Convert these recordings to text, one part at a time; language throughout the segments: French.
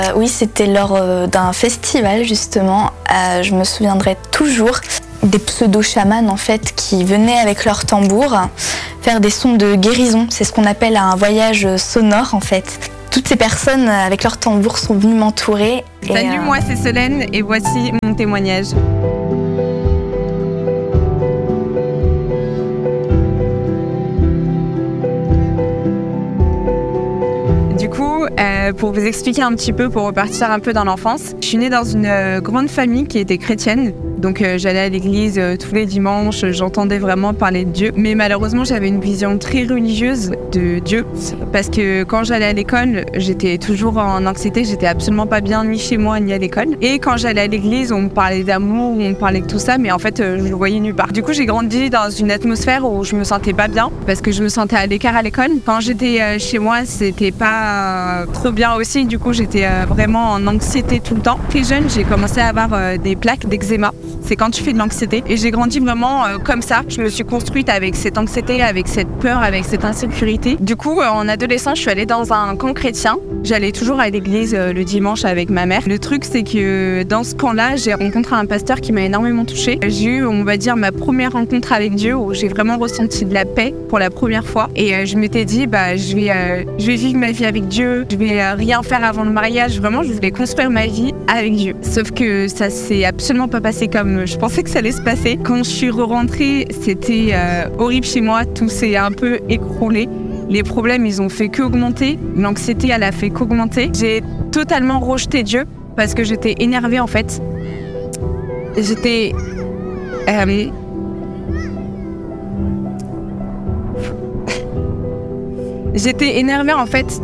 Oui, c'était lors d'un festival justement. Je me souviendrai toujours des pseudo-chamans en fait qui venaient avec leur tambour faire des sons de guérison. C'est ce qu'on appelle un voyage sonore en fait. Toutes ces personnes avec leur tambour sont venues m'entourer. Salut, moi c'est Solène et voici mon témoignage. Du coup, pour vous expliquer un petit peu, pour repartir un peu dans l'enfance, je suis née dans une grande famille qui était chrétienne. Donc j'allais à l'église tous les dimanches, j'entendais vraiment parler de Dieu. Mais malheureusement, j'avais une vision très religieuse de Dieu. Parce que quand j'allais à l'école, j'étais toujours en anxiété, j'étais absolument pas bien ni chez moi ni à l'école. Et quand j'allais à l'église, on me parlait d'amour, on me parlait de tout ça, mais en fait, je le voyais nulle part. Du coup, j'ai grandi dans une atmosphère où je me sentais pas bien, parce que je me sentais à l'écart à l'école. Quand j'étais chez moi, c'était pas trop bien aussi. Du coup, j'étais vraiment en anxiété tout le temps. Très jeune, j'ai commencé à avoir des plaques d'eczéma. C'est quand tu fais de l'anxiété. Et j'ai grandi vraiment comme ça. Je me suis construite avec cette anxiété, avec cette peur, avec cette insécurité. Du coup, en adolescence, je suis allée dans un camp chrétien. J'allais toujours à l'église le dimanche avec ma mère. Le truc, c'est que dans ce camp-là, j'ai rencontré un pasteur qui m'a énormément touchée. J'ai eu, on va dire, ma première rencontre avec Dieu où j'ai vraiment ressenti de la paix pour la première fois. Et je m'étais dit, je vais vivre ma vie avec Dieu. Je vais rien faire avant le mariage. Vraiment, je voulais construire ma vie avec Dieu. Sauf que ça s'est absolument pas passé comme je pensais que ça allait se passer. Quand je suis rentrée, c'était horrible chez moi. Tout s'est un peu écroulé. Les problèmes, ils ont fait qu'augmenter. L'anxiété, elle a fait qu'augmenter. J'ai totalement rejeté Dieu parce que j'étais énervée en fait. J'étais énervée en fait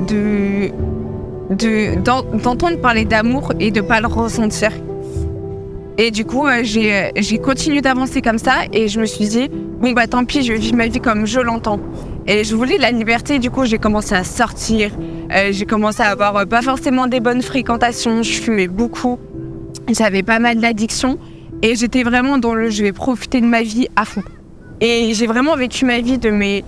d'entendre parler d'amour et de pas le ressentir. Et du coup, j'ai continué d'avancer comme ça et je me suis dit, tant pis, je vais vivre ma vie comme je l'entends. Et je voulais la liberté, du coup, j'ai commencé à sortir. J'ai commencé à avoir pas forcément des bonnes fréquentations, je fumais beaucoup. J'avais pas mal d'addictions et j'étais vraiment dans le je vais profiter de ma vie à fond. Et j'ai vraiment vécu ma vie de mes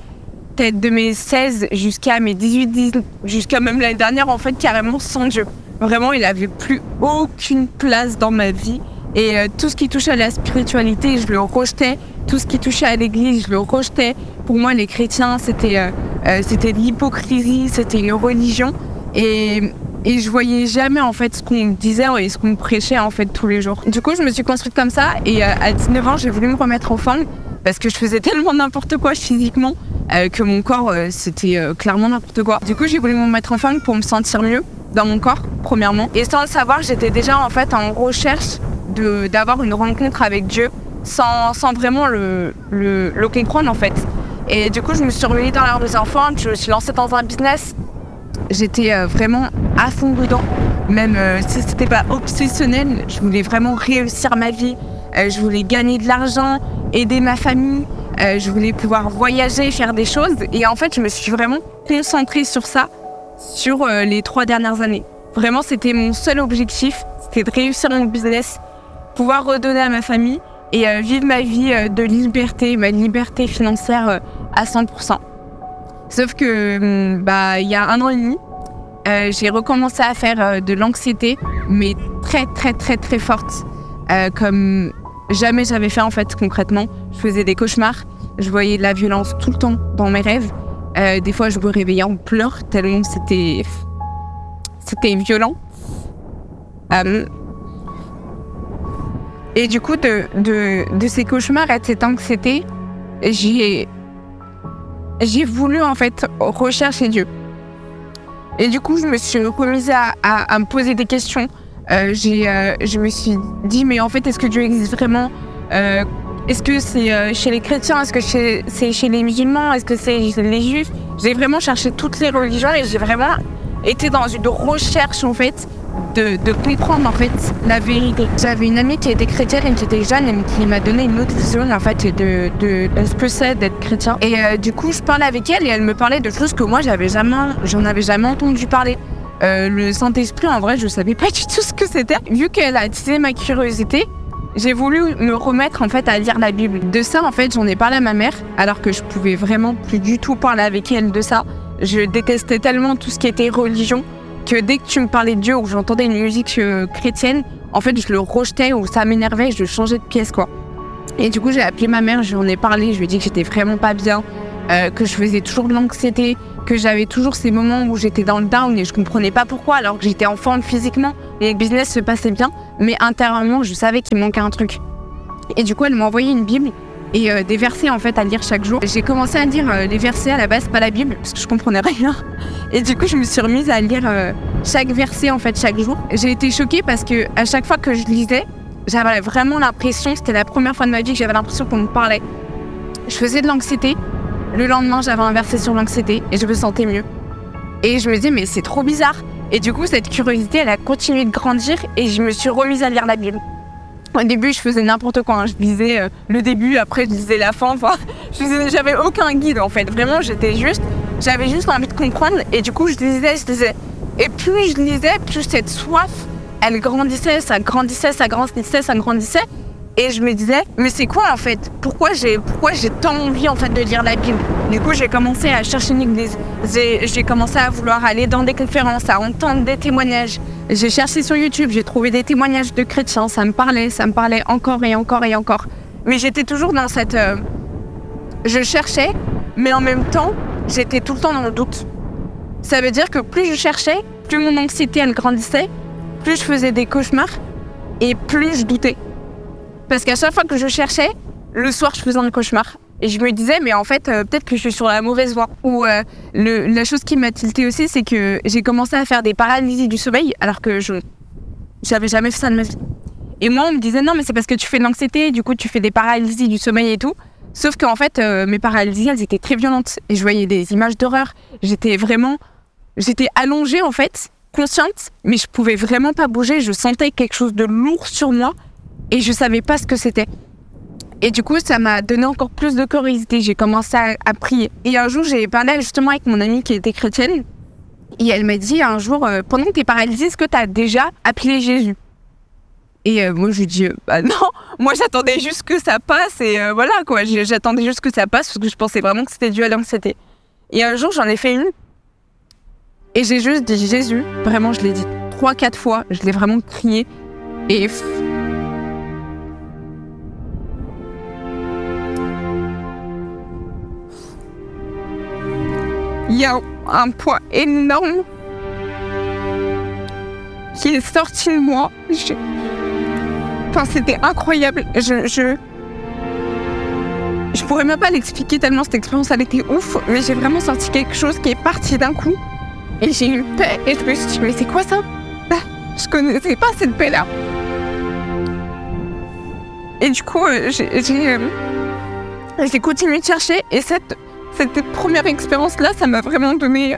16 jusqu'à mes 18, jusqu'à même l'année dernière, en fait, carrément sans Dieu. Vraiment, il avait plus aucune place dans ma vie. Et tout ce qui touchait à la spiritualité, je le rejetais. Tout ce qui touchait à l'église, je le rejetais. Pour moi, les chrétiens, c'était de l'hypocrisie, c'était une religion. Et je voyais jamais en fait ce qu'on me disait et ce qu'on me prêchait en fait tous les jours. Du coup, je me suis construite comme ça. Et à 19 ans, j'ai voulu me remettre en forme parce que je faisais tellement n'importe quoi physiquement que mon corps, c'était clairement n'importe quoi. Du coup, j'ai voulu me remettre en forme pour me sentir mieux dans mon corps, premièrement. Et sans le savoir, j'étais déjà en fait en recherche d'avoir une rencontre avec Dieu sans vraiment le comprendre en fait. Et du coup, je me suis remise dans l'air des enfants, je me suis lancée dans un business. J'étais vraiment à fond dedans, même si c'était pas obsessionnel. Je voulais vraiment réussir ma vie, je voulais gagner de l'argent, aider ma famille, je voulais pouvoir voyager, faire des choses. Et en fait, je me suis vraiment concentrée sur ça, sur les 3 dernières années. Vraiment, c'était mon seul objectif, c'était de réussir mon business, pouvoir redonner à ma famille et vivre ma vie de liberté, ma liberté financière à 100%. Sauf que il y a 1 an et demi, j'ai recommencé à faire de l'anxiété, mais très très très très forte, comme jamais j'avais fait en fait concrètement. Je faisais des cauchemars, je voyais de la violence tout le temps dans mes rêves. Des fois je me réveillais en pleurs tellement c'était violent. Et du coup, de ces cauchemars et de cette anxiété, j'ai voulu en fait rechercher Dieu. Et du coup, je me suis remise à me poser des questions. Je me suis dit, mais en fait, est-ce que Dieu existe vraiment ? Est-ce que c'est chez les chrétiens ? Est-ce que c'est chez les musulmans ? Est-ce que c'est chez les juifs ? J'ai vraiment cherché toutes les religions et j'ai vraiment été dans une recherche en fait de comprendre en fait la vérité. J'avais une amie qui était chrétienne et qui était jeune et qui m'a donné une autre vision en fait de ce que c'est d'être chrétien. Et du coup je parlais avec elle et elle me parlait de choses que moi j'en avais jamais entendu parler. Le Saint-Esprit en vrai je savais pas du tout ce que c'était. Vu qu'elle a attisé ma curiosité, j'ai voulu me remettre en fait à lire la Bible. De ça en fait j'en ai parlé à ma mère alors que je pouvais vraiment plus du tout parler avec elle de ça. Je détestais tellement tout ce qui était religion. que dès que tu me parlais de Dieu ou que j'entendais une musique chrétienne, en fait, je le rejetais ou ça m'énervait, je changeais de pièce, quoi. Et du coup, j'ai appelé ma mère, je lui en ai parlé, je lui ai dit que j'étais vraiment pas bien, que je faisais toujours de l'anxiété, que j'avais toujours ces moments où j'étais dans le down et je comprenais pas pourquoi, alors que j'étais en forme physiquement et le business se passait bien, mais intérieurement, je savais qu'il me manquait un truc. Et du coup, elle m'a envoyé une Bible et des versets en fait à lire chaque jour. J'ai commencé à lire les versets à la base, pas la Bible, parce que je comprenais rien. Et du coup, je me suis remise à lire chaque verset en fait chaque jour. J'ai été choquée parce que à chaque fois que je lisais, j'avais vraiment l'impression, c'était la première fois de ma vie que j'avais l'impression qu'on me parlait. Je faisais de l'anxiété. Le lendemain, j'avais un verset sur l'anxiété et je me sentais mieux. Et je me disais, mais c'est trop bizarre. Et du coup, cette curiosité, elle a continué de grandir et je me suis remise à lire la Bible. Au début, je faisais n'importe quoi. Je lisais le début, après je lisais la fin. Enfin, j'avais aucun guide en fait. Vraiment, j'avais juste envie de comprendre. Et du coup, je lisais. Et plus je lisais, plus cette soif, elle grandissait, ça grandissait. Et je me disais, mais c'est quoi en fait ? Pourquoi j'ai tant envie en fait de lire la Bible ? Du coup, j'ai commencé à chercher une église. J'ai commencé à vouloir aller dans des conférences, à entendre des témoignages. J'ai cherché sur YouTube, j'ai trouvé des témoignages de chrétiens. Ça me parlait encore et encore et encore. Mais j'étais toujours dans cette... Je cherchais, mais en même temps, j'étais tout le temps dans le doute. Ça veut dire que plus je cherchais, plus mon anxiété elle grandissait, plus je faisais des cauchemars et plus je doutais. Parce qu'à chaque fois que je cherchais, le soir, je faisais un cauchemar. Et je me disais, mais en fait, peut-être que je suis sur la mauvaise voie. Ou la chose qui m'a tiltée aussi, c'est que j'ai commencé à faire des paralysies du sommeil, alors que j'avais jamais fait ça de ma vie. Et moi, on me disait, non, mais c'est parce que tu fais de l'anxiété, du coup, tu fais des paralysies du sommeil et tout. Sauf qu'en fait, mes paralysies, elles étaient très violentes. Et je voyais des images d'horreur. J'étais allongée, en fait, consciente, mais je pouvais vraiment pas bouger. Je sentais quelque chose de lourd sur moi. Et je savais pas ce que c'était. Et du coup, ça m'a donné encore plus de curiosité. J'ai commencé à prier. Et un jour, j'ai parlé justement avec mon amie qui était chrétienne. Et elle m'a dit un jour, pendant que t'es paralysée, est-ce que t'as déjà appelé Jésus ? Et moi, je lui dis, non. Moi, j'attendais juste que ça passe. Et voilà, quoi. J'attendais juste que ça passe parce que je pensais vraiment que c'était dû à l'anxiété. Et un jour, j'en ai fait une. Et j'ai juste dit Jésus. Vraiment, je l'ai dit 3-4 fois. Je l'ai vraiment crié. Et... il y a un poids énorme qui est sorti de moi. Enfin, c'était incroyable. Je pourrais même pas l'expliquer tellement cette expérience, elle était ouf. Mais j'ai vraiment senti quelque chose qui est parti d'un coup. Et j'ai eu paix. Et je me suis dit, mais c'est quoi ça ? Je connaissais pas cette paix-là. Et du coup, j'ai continué de chercher. Et cette première expérience-là, ça m'a vraiment donné...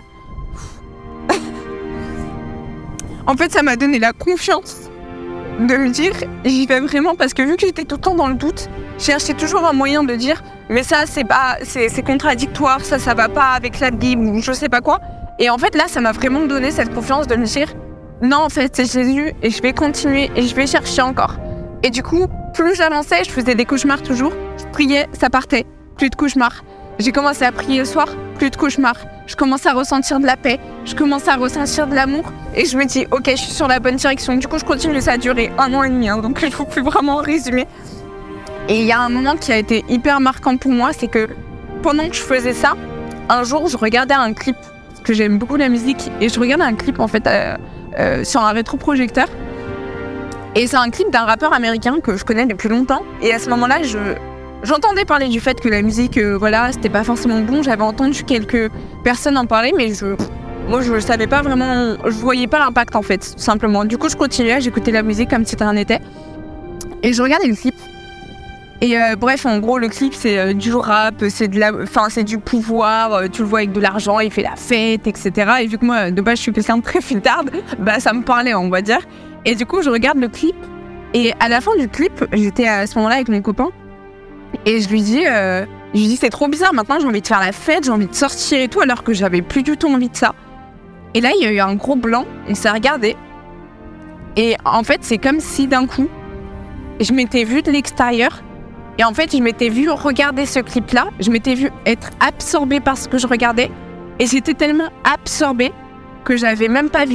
En fait, ça m'a donné la confiance de me dire, j'y vais vraiment, parce que vu que j'étais tout le temps dans le doute, je cherchais toujours un moyen de dire, mais ça, c'est contradictoire, ça va pas avec la Bible, ou je sais pas quoi. Et en fait, là, ça m'a vraiment donné cette confiance de me dire, non, en fait, c'est Jésus, et je vais continuer, et je vais chercher encore. Et du coup, plus j'avançais, je faisais des cauchemars toujours, je priais, ça partait, plus de cauchemars. J'ai commencé à prier le soir, plus de cauchemars. Je commençais à ressentir de la paix, je commençais à ressentir de l'amour. Et je me dis, ok, je suis sur la bonne direction. Du coup, je continue, ça a duré 1 an et demi. Donc, il ne faut plus vraiment résumer. Et il y a un moment qui a été hyper marquant pour moi, c'est que pendant que je faisais ça, un jour, je regardais un clip, parce que j'aime beaucoup la musique, et je regardais un clip, en fait, sur un rétroprojecteur. Et c'est un clip d'un rappeur américain que je connais depuis longtemps. Et à ce moment-là, j'entendais parler du fait que la musique, c'était pas forcément bon. J'avais entendu quelques personnes en parler, mais moi, je savais pas vraiment, je voyais pas l'impact en fait, tout simplement. Du coup, je continuais, j'écoutais la musique comme si rien n'était. Et je regardais le clip. Et bref, en gros, le clip, c'est du rap, c'est du pouvoir, tu le vois avec de l'argent, il fait la fête, etc. Et vu que moi, de base, je suis quelqu'un de très fitarde, ça me parlait, on va dire. Et du coup, je regarde le clip. Et à la fin du clip, j'étais à ce moment-là avec mon copain. Et je lui dis, c'est trop bizarre, maintenant j'ai envie de faire la fête, j'ai envie de sortir et tout, alors que j'avais plus du tout envie de ça. Et là, il y a eu un gros blanc, on s'est regardé. Et en fait, c'est comme si d'un coup, je m'étais vue de l'extérieur. Et en fait, je m'étais vue regarder ce clip-là, je m'étais vue être absorbée par ce que je regardais. Et j'étais tellement absorbée que j'avais même pas vu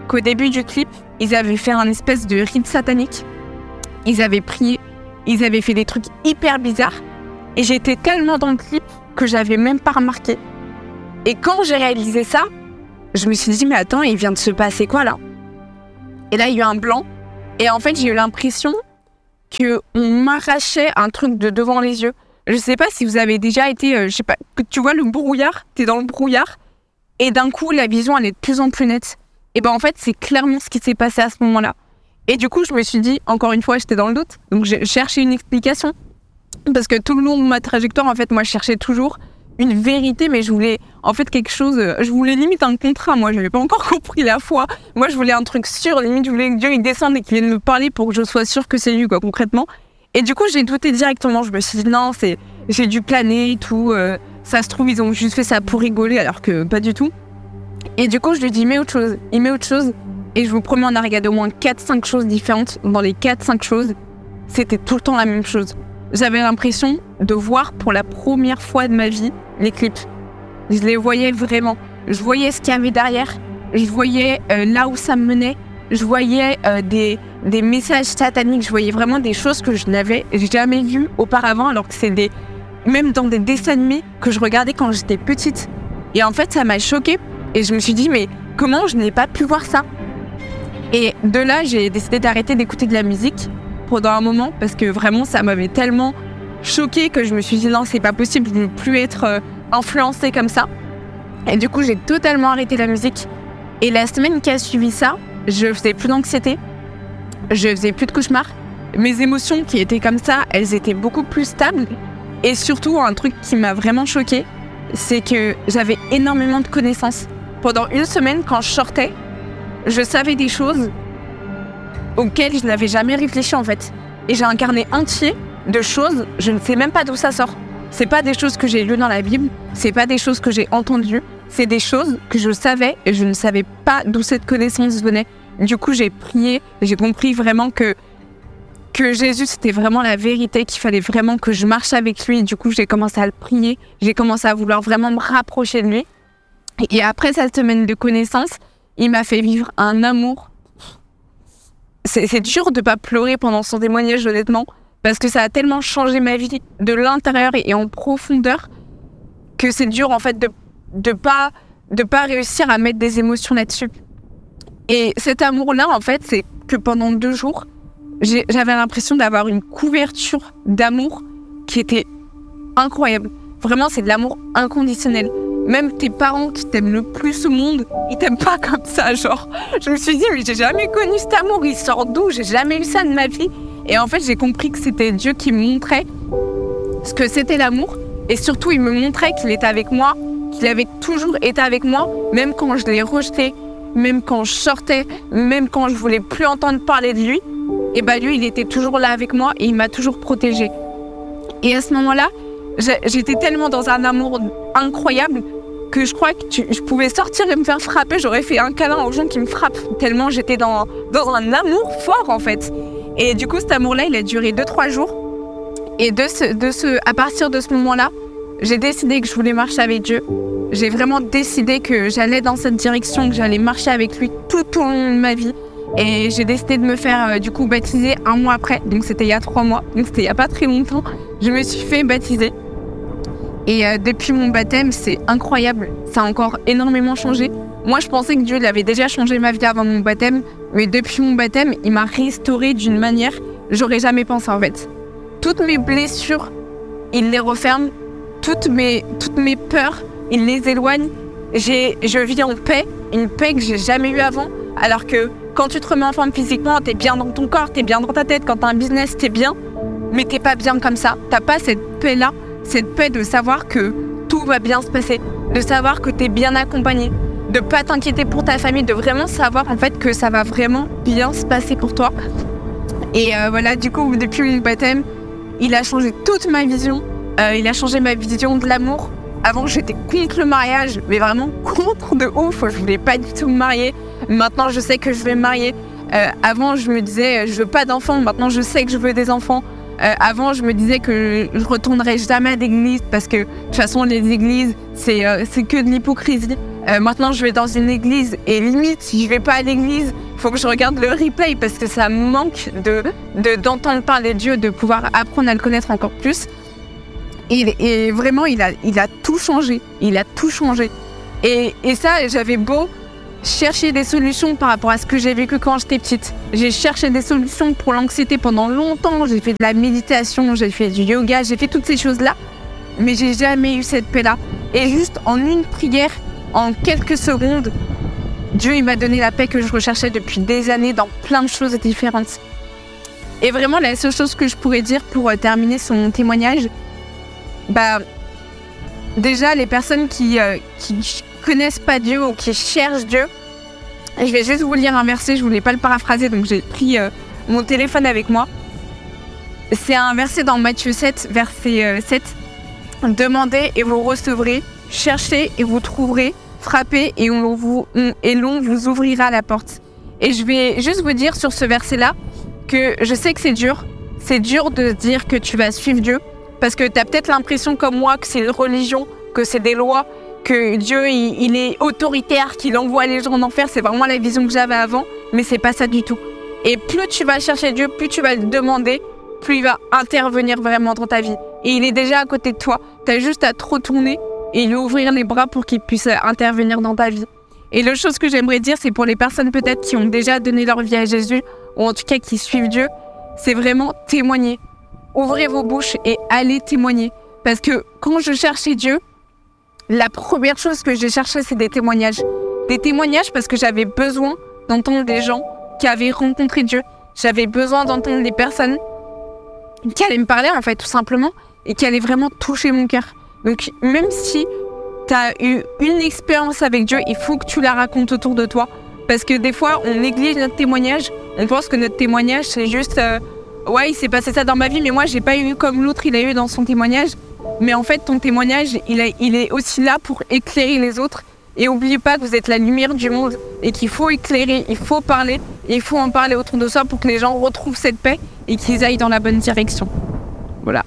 qu'au début du clip, ils avaient fait un espèce de rite satanique. Ils avaient prié, ils avaient fait des trucs hyper bizarres. Et j'étais tellement dans le clip que j'avais même pas remarqué. Et quand j'ai réalisé ça, je me suis dit, mais attends, il vient de se passer quoi là? Et là, il y a eu un blanc. Et en fait, j'ai eu l'impression qu'on m'arrachait un truc de devant les yeux. Je sais pas si vous avez déjà été, je sais pas, que tu vois le brouillard, t'es dans le brouillard, et d'un coup, la vision, elle est de plus en plus nette. Et ben en fait, c'est clairement ce qui s'est passé à ce moment-là. Et du coup, je me suis dit, encore une fois, j'étais dans le doute, donc j'ai cherché une explication. Parce que tout le long de ma trajectoire, en fait, moi, je cherchais toujours une vérité, mais je voulais en fait quelque chose, je voulais limite un contrat, moi, j'avais pas encore compris la foi. Moi, je voulais un truc sûr, limite, je voulais que Dieu, il descende et qu'il vienne me parler pour que je sois sûre que c'est lui, quoi, concrètement. Et du coup, j'ai douté directement, je me suis dit, non, j'ai dû planer et tout, ça se trouve, ils ont juste fait ça pour rigoler, alors que pas du tout. Et du coup, je lui dis, mets autre chose, il met autre chose, et je vous promets, on a regardé au moins 4-5 choses différentes. Dans les 4-5 choses, c'était tout le temps la même chose. J'avais l'impression de voir pour la première fois de ma vie les clips. Je les voyais vraiment. Je voyais ce qu'il y avait derrière. Je voyais là où ça me menait. Je voyais des messages sataniques. Je voyais vraiment des choses que je n'avais jamais vues auparavant, alors que c'est même dans des dessins animés que je regardais quand j'étais petite. Et en fait, ça m'a choquée. Et je me suis dit, mais comment je n'ai pas pu voir ça? Et de là, j'ai décidé d'arrêter d'écouter de la musique pendant un moment, parce que vraiment ça m'avait tellement choquée que je me suis dit non, c'est pas possible, je ne veux plus être influencée comme ça. Et du coup, j'ai totalement arrêté la musique. Et la semaine qui a suivi ça, je faisais plus d'anxiété, je faisais plus de cauchemars. Mes émotions qui étaient comme ça, elles étaient beaucoup plus stables. Et surtout, un truc qui m'a vraiment choquée, c'est que j'avais énormément de connaissances. Pendant une semaine, quand je sortais, je savais des choses auxquelles je n'avais jamais réfléchi en fait. Et j'ai un carnet entier de choses, je ne sais même pas d'où ça sort. C'est pas des choses que j'ai lues dans la Bible, c'est pas des choses que j'ai entendues, c'est des choses que je savais et je ne savais pas d'où cette connaissance venait. Du coup, j'ai prié, j'ai compris vraiment que Jésus, c'était vraiment la vérité, qu'il fallait vraiment que je marche avec lui. Du coup, j'ai commencé à le prier, j'ai commencé à vouloir vraiment me rapprocher de lui. Et après cette semaine de connaissances, il m'a fait vivre un amour. C'est dur de pas pleurer pendant son témoignage, honnêtement, parce que ça a tellement changé ma vie de l'intérieur et en profondeur que c'est dur en fait de pas réussir à mettre des émotions là-dessus. Et cet amour-là, en fait, c'est que pendant 2 jours, j'avais l'impression d'avoir une couverture d'amour qui était incroyable. Vraiment, c'est de l'amour inconditionnel. Même tes parents qui t'aiment le plus au monde, ils t'aiment pas comme ça, genre. Je me suis dit, mais j'ai jamais connu cet amour, il sort d'où? J'ai jamais eu ça de ma vie. Et en fait, j'ai compris que c'était Dieu qui me montrait ce que c'était l'amour. Et surtout, il me montrait qu'il était avec moi, qu'il avait toujours été avec moi, même quand je l'ai rejeté, même quand je sortais, même quand je voulais plus entendre parler de lui. Et bah lui, il était toujours là avec moi et il m'a toujours protégée. Et à ce moment-là, j'étais tellement dans un amour incroyable que je crois que je pouvais sortir et me faire frapper. J'aurais fait un câlin aux gens qui me frappent, tellement j'étais dans un amour fort en fait. Et du coup, cet amour-là, il a duré 2-3 jours. Et à partir de ce moment-là, j'ai décidé que je voulais marcher avec Dieu. J'ai vraiment décidé que j'allais dans cette direction, que j'allais marcher avec lui tout au long de ma vie. Et j'ai décidé de me faire du coup baptiser 1 mois après. Donc c'était il y a 3 mois, donc c'était il n'y a pas très longtemps. Je me suis fait baptiser. Et depuis mon baptême, c'est incroyable. Ça a encore énormément changé. Moi, je pensais que Dieu il avait déjà changé ma vie avant mon baptême. Mais depuis mon baptême, il m'a restaurée d'une manière que j'aurais jamais pensé en fait. Toutes mes blessures, il les referme. Toutes mes peurs, il les éloigne. Je vis en paix, une paix que j'ai jamais eue avant. Alors que quand tu te remets en forme physiquement, t'es bien dans ton corps, t'es bien dans ta tête. Quand t'as un business, t'es bien. Mais t'es pas bien comme ça. T'as pas cette paix-là. Cette paix de savoir que tout va bien se passer, de savoir que tu es bien accompagné, de pas t'inquiéter pour ta famille, de vraiment savoir en fait que ça va vraiment bien se passer pour toi. Et voilà, du coup, depuis mon baptême, il a changé toute ma vision. Il a changé ma vision de l'amour. Avant, j'étais contre le mariage, mais vraiment contre de ouf. Je voulais pas du tout me marier. Maintenant, je sais que je vais me marier. Avant, je me disais, je veux pas d'enfants. Maintenant, je sais que je veux des enfants. Avant, je me disais que je retournerais jamais à l'église parce que de toute façon, les églises, c'est que de l'hypocrisie. Maintenant, je vais dans une église et limite, si je vais pas à l'église, il faut que je regarde le replay parce que ça me manque d'entendre parler de Dieu, de pouvoir apprendre à le connaître encore plus. Et vraiment, il a tout changé. Il a tout changé. Et ça, j'avais beau chercher des solutions par rapport à ce que j'ai vécu quand j'étais petite. J'ai cherché des solutions pour l'anxiété pendant longtemps. J'ai fait de la méditation, j'ai fait du yoga, j'ai fait toutes ces choses-là. Mais j'ai jamais eu cette paix-là. Et juste en une prière, en quelques secondes, Dieu il m'a donné la paix que je recherchais depuis des années dans plein de choses différentes. Et vraiment, la seule chose que je pourrais dire pour terminer son témoignage, déjà, les personnes qui connaissent pas Dieu ou qui cherchent Dieu, je vais juste vous lire un verset, je voulais pas le paraphraser, donc j'ai pris mon téléphone avec moi. C'est un verset dans Matthieu 7, verset 7. « Demandez et vous recevrez, cherchez et vous trouverez, frappez et l'on vous ouvrira la porte. » Et je vais juste vous dire sur ce verset-là que je sais que c'est dur. C'est dur de dire que tu vas suivre Dieu parce que tu as peut-être l'impression comme moi que c'est une religion, que c'est des lois, que Dieu il est autoritaire, qu'il envoie les gens en enfer. C'est vraiment la vision que j'avais avant, mais c'est pas ça du tout. Et plus tu vas chercher Dieu, plus tu vas le demander, plus il va intervenir vraiment dans ta vie. Et il est déjà à côté de toi. Tu as juste à te retourner et lui ouvrir les bras pour qu'il puisse intervenir dans ta vie. Et la chose que j'aimerais dire, c'est pour les personnes peut-être qui ont déjà donné leur vie à Jésus, ou en tout cas qui suivent Dieu, c'est vraiment témoigner. Ouvrez vos bouches et allez témoigner. Parce que quand je cherchais Dieu, la première chose que j'ai cherché, c'est des témoignages. Des témoignages parce que j'avais besoin d'entendre des gens qui avaient rencontré Dieu. J'avais besoin d'entendre des personnes qui allaient me parler, en fait, tout simplement, et qui allaient vraiment toucher mon cœur. Donc, même si tu as eu une expérience avec Dieu, il faut que tu la racontes autour de toi. Parce que des fois, on néglige notre témoignage. On pense que notre témoignage, c'est juste ouais, il s'est passé ça dans ma vie, mais moi, j'ai pas eu comme l'autre, il a eu dans son témoignage. Mais en fait, ton témoignage, il est aussi là pour éclairer les autres. Et n'oubliez pas que vous êtes la lumière du monde et qu'il faut éclairer, il faut parler, et il faut en parler autour de soi pour que les gens retrouvent cette paix et qu'ils aillent dans la bonne direction. Voilà.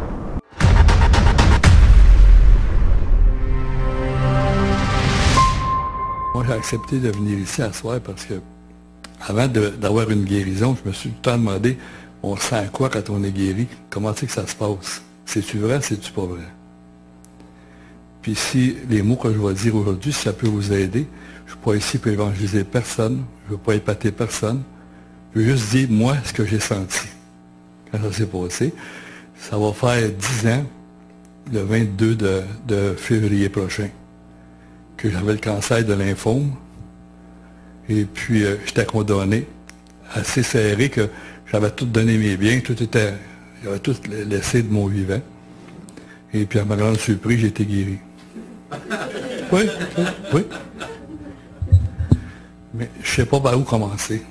Moi, j'ai accepté de venir ici à soir parce que avant d'avoir une guérison, je me suis tout le temps demandé, on sent quoi quand on est guéri? Comment c'est que ça se passe? C'est-tu vrai, c'est-tu pas vrai? Puis si les mots que je vais dire aujourd'hui, si ça peut vous aider, je ne suis pas ici pour évangéliser personne, je ne veux pas épater personne, je veux juste dire, moi, ce que j'ai senti quand ça s'est passé. Ça va faire 10 ans, le 22 de février prochain, que j'avais le cancer de lymphome. Et puis, j'étais condamné, assez serré, que j'avais tout donné mes biens, j'avais tout laissé de mon vivant. Et puis, à ma grande surprise, j'ai été guéri. Oui. Mais je ne sais pas par où commencer.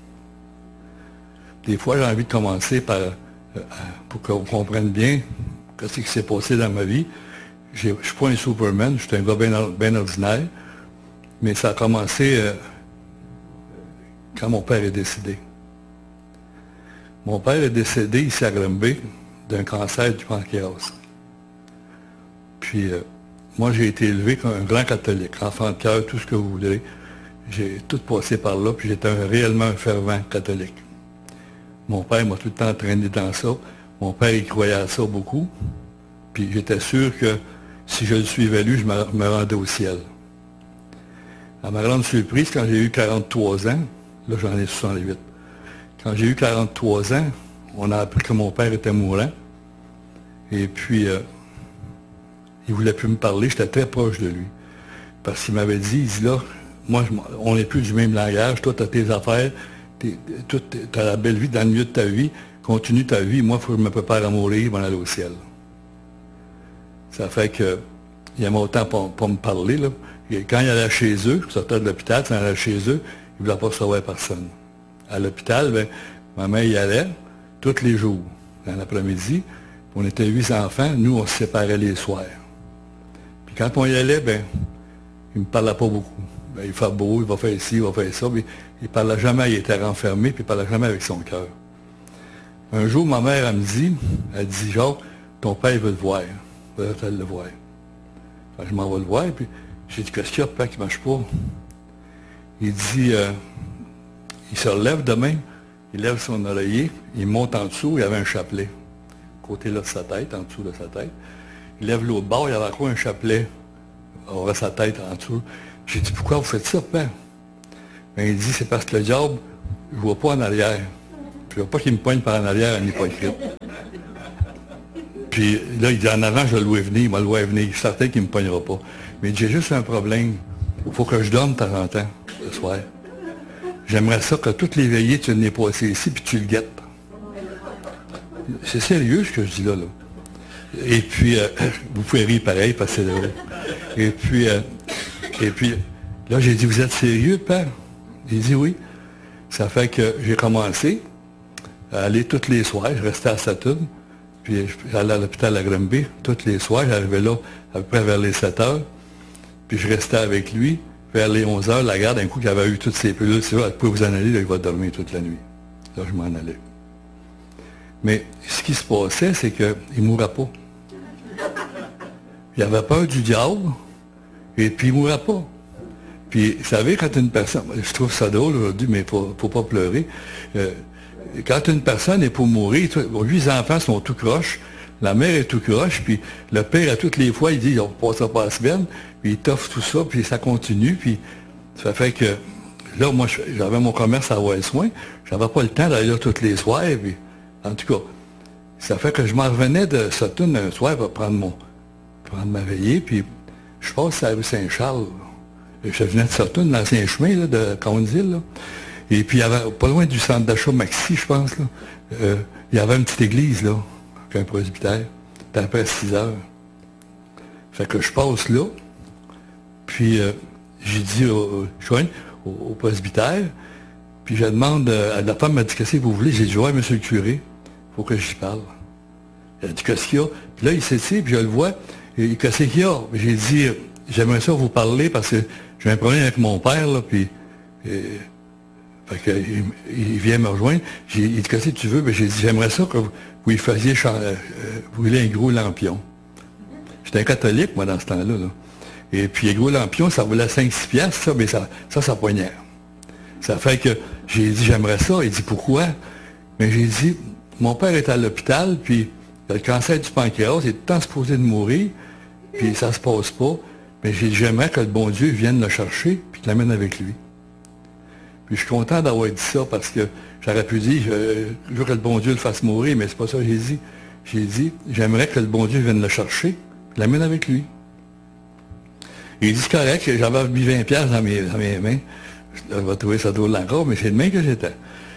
Des fois, j'ai envie de commencer pour qu'on comprenne bien ce qui s'est passé dans ma vie. Je ne suis pas un Superman, je suis un gars bien ordinaire. Mais ça a commencé quand mon père est décédé. Mon père est décédé ici à Granby d'un cancer du pancréas. Puis, moi, j'ai été élevé comme un grand catholique, enfant de cœur, tout ce que vous voulez. J'ai tout passé par là, puis j'étais réellement un fervent catholique. Mon père m'a tout le temps entraîné dans ça. Mon père, il croyait à ça beaucoup. Puis j'étais sûr que si je le suivais lui, je me rendais au ciel. À ma grande surprise, quand j'ai eu 43 ans, là j'en ai 68, quand j'ai eu 43 ans, on a appris que mon père était mourant. Et puis, il ne voulait plus me parler, j'étais très proche de lui. Parce qu'il m'avait dit, il dit là, moi, on n'est plus du même langage, toi, tu as tes affaires, tu as la belle vie dans le milieu de ta vie, continue ta vie, moi, il faut que je me prépare à mourir, je vais aller au ciel. Ça fait que, il aimait autant pour me parler, là. Et quand il allait chez eux, je sortais de l'hôpital, quand il allait chez eux, il ne voulait pas recevoir personne. À l'hôpital, ben, ma mère y allait tous les jours, dans l'après-midi. On était 8 enfants, nous, on se séparait les soirs. Puis quand on y allait, ben, il ne me parlait pas beaucoup. Ben, il fait beau, il va faire ci, il va faire ça. Mais il ne parlait jamais, il était renfermé, puis il ne parlait jamais avec son cœur. Un jour, ma mère, elle me dit, Jacques, ton père veut te voir. Il veut le voir. Enfin, je m'en vais le voir, puis J'ai dit, qu'est-ce qu'il y a, père, qui ne marche pas? Il dit, il se relève de même, il lève son oreiller, il monte en dessous, il y avait un chapelet. Côté là de sa tête, en dessous de sa tête. Il lève l'autre bord, il y avait encore un chapelet. On aurait sa tête en dessous. J'ai dit, pourquoi vous faites ça, père? Ben, il dit, c'est parce que le diable, je ne vois pas en arrière. Je ne veux pas qu'il me poigne par en arrière à une hypocrite. Puis là, il dit, en avant, je le vois venir, il m'a le voir venir. Je suis certain qu'il ne me poignera pas. Mais il dit, j'ai juste un problème. Il faut que je dorme de temps en temps, le soir. J'aimerais ça que toutes les veillées, tu n'aies pas assis ici, puis tu le guettes. C'est sérieux ce que je dis là. Et puis, vous pouvez rire pareil, parce que c'est drôle. Et puis, là, j'ai dit, vous êtes sérieux, père? Il dit oui. Ça fait que j'ai commencé à aller tous les soirs. Je restais à Sutton. Puis j'allais à l'hôpital à Granby. Tous les soirs, j'arrivais là à peu près vers les 7 heures. Puis je restais avec lui. Vers les 11 heures, la garde, d'un coup, qu'il avait eu toutes ses pilules, c'est vrai, vous pouvez vous en aller, là, il va dormir toute la nuit. Là, je m'en allais. Mais ce qui se passait, c'est qu'il ne mourrait pas. Il avait peur du diable, et puis il ne mourrait pas. Puis, vous savez, quand une personne, je trouve ça drôle aujourd'hui, mais il ne faut pas pleurer. Quand une personne est pour mourir, lui, les enfants sont tout croches, la mère est tout croche, puis le père, à toutes les fois, il dit, on ne passera pas la semaine, puis il t'offre tout ça, puis ça continue, puis ça fait que, là, moi, j'avais mon commerce à avoir soin, j'avais pas le temps d'aller là tous les soirs, puis, en tout cas, ça fait que je m'en revenais de Sutton un soir pour prendre ma veillée, puis je passe à la rue Saint-Charles. Je venais de Sutton, l'ancien chemin là, de Cowansville, là. Et puis, il y avait, pas loin du centre d'achat Maxi, je pense, là, il y avait une petite église, là, avec un presbytère. C'était après 6 heures. Fait que je passe là, puis j'ai dit au presbytère, puis je demande, la femme m'a dit, qu'est-ce que vous voulez? J'ai dit, ouais, monsieur le curé, il faut que j'y parle. Elle a dit, qu'est-ce qu'il y a? Puis là, il s'étire, puis je le vois, et qu'est-ce qu'il y a? J'ai dit, j'aimerais ça vous parler, parce que j'ai un problème avec mon père, là, puis... fait que, il vient me rejoindre. Il dit, qu'est-ce que tu veux? Ben, j'ai dit, j'aimerais ça que vous lui faisiez brûler un gros lampion. J'étais un catholique, moi, dans ce temps-là. Là. Et puis, un gros lampion, ça valait 5-6 piastres, ça, mais ça poignait. Ça fait que j'ai dit, j'aimerais ça. Il dit, pourquoi? Mais j'ai dit, mon père est à l'hôpital, puis il a le cancer du pancréas, il est tout le temps supposé de mourir, puis ça se passe pas. Mais j'ai dit, j'aimerais que le bon Dieu vienne le chercher, puis qu'il l'amène avec lui. Puis je suis content d'avoir dit ça parce que j'aurais pu dire, je veux que le bon Dieu le fasse mourir, mais c'est pas ça que j'ai dit. J'ai dit, j'aimerais que le bon Dieu vienne le chercher, puis l'amène avec lui. Il dit, c'est correct, j'avais mis 20$ dans mes mains. Je vais trouver ça drôle encore, mais c'est de main que j'étais.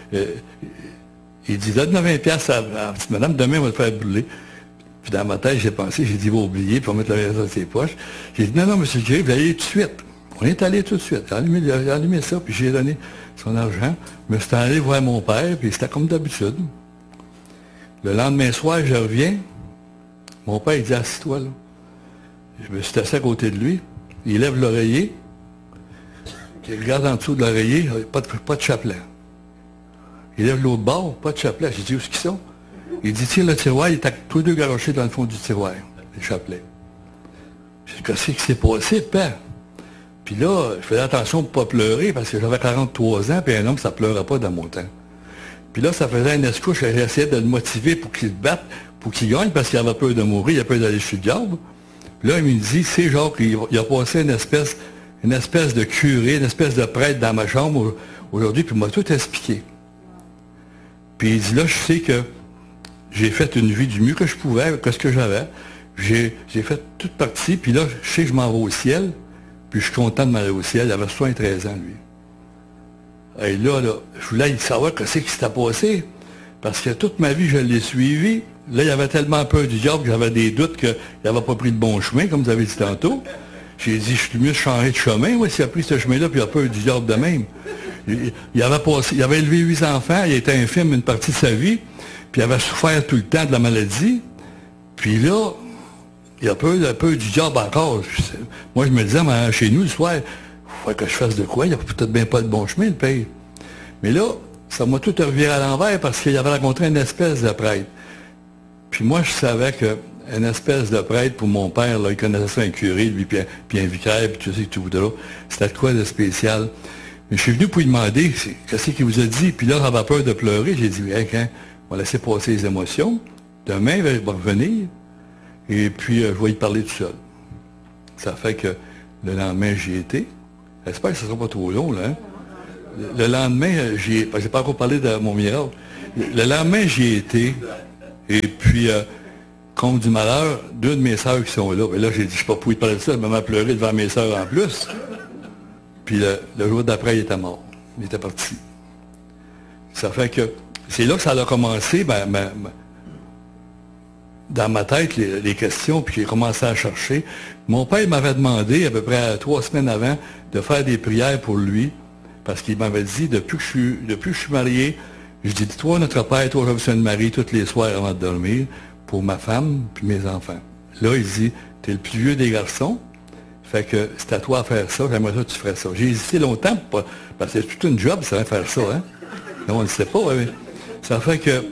Il dit, donne-moi 20$ à la petite madame, demain, on va le faire brûler. Puis dans ma tête, j'ai pensé, j'ai dit, il va oublier, puis on va mettre la maison dans ses poches. J'ai dit, non, monsieur le curé, vous allez tout de suite. On est allé tout de suite. J'ai allumé ça, puis j'ai donné son argent. Je me suis allé voir mon père, puis c'était comme d'habitude. Le lendemain soir, je reviens. Mon père, il dit, assis-toi, là. Je me suis assis à côté de lui. Il lève l'oreiller. Il regarde en dessous de l'oreiller, pas de chapelet. Il lève l'autre bord, pas de chapelet. J'ai dit, où est-ce qu'ils sont? Il dit, tiens, le tiroir, il est tous les deux garochés dans le fond du tiroir, les chapelets. J'ai dit, qu'est-ce qui s'est passé, père? Puis là, je faisais attention de ne pas pleurer parce que j'avais 43 ans, puis un homme, ça ne pleurait pas dans mon temps. Puis là, ça faisait un escouche, j'essayais de le motiver pour qu'il se batte, pour qu'il gagne, parce qu'il avait peur de mourir, il avait peur d'aller chez le diable. Puis là, il me dit, c'est genre qu'il a passé une espèce de curé, une espèce de prêtre dans ma chambre aujourd'hui, puis il m'a tout expliqué. Puis il dit, là, je sais que j'ai fait une vie du mieux que je pouvais, avec ce que j'avais. J'ai fait toute partie, puis là, je sais que je m'en vais au ciel. Puis je suis content de m'aller au ciel. Il avait 73 ans, lui. Et là, je voulais savoir ce qui s'était passé. Parce que toute ma vie, je l'ai suivi. Là, il avait tellement peur du diable que j'avais des doutes qu'il n'avait pas pris le bon chemin, comme vous avez dit tantôt. J'ai dit, je suis mieux de changer de chemin. Ouais, s'il a pris ce chemin-là, puis il a peur du diable de même. Il avait élevé 8 enfants, il était infirme une partie de sa vie, puis il avait souffert tout le temps de la maladie. Puis là, il a peur du diable encore. Moi, je me disais, mais chez nous, le soir, il faudrait que je fasse de quoi? Il n'a peut-être bien pas le bon chemin, le père. Mais là, ça m'a tout reviré à l'envers parce qu'il avait rencontré une espèce de prêtre. Puis moi, je savais qu'un une espèce de prêtre pour mon père, là, il connaissait un curé, lui, puis un vicaire, puis tu sais que tu voudras. C'était de quoi de spécial. Mais je suis venu pour lui demander qu'est-ce qu'il vous a dit, puis là, j'avais peur de pleurer. J'ai dit, hey, hein, on va laisser passer les émotions. Demain, il va revenir, et puis je vais y parler tout seul. Ça fait que le lendemain, j'y étais. J'espère que ce ne sera pas trop long, là. Hein? Le lendemain, j'ai pas encore parlé de mon miracle. Le lendemain, j'y ai été. Et puis, compte du malheur, deux de mes sœurs qui sont là. Et là, j'ai dit, je ne sais pas pour y parler de ça, elle m'a pleuré devant mes sœurs en plus. Puis le jour d'après, il était mort. Il était parti. Ça fait que, c'est là que ça a commencé, dans ma tête, les questions, puis j'ai commencé à chercher. Mon père m'avait demandé, à peu près 3 semaines avant, de faire des prières pour lui, parce qu'il m'avait dit, depuis que je suis marié, je dis, toi, notre Père, toi, je besoin de Marie tous les soirs avant de dormir, pour ma femme, puis mes enfants. Là, il dit, tu es le plus vieux des garçons, fait que c'est à toi à faire ça, j'aimerais ça que tu ferais ça. J'ai hésité longtemps, parce que c'est toute une job, ça va faire ça, hein. Non, on ne le sait pas, oui. Ça fait que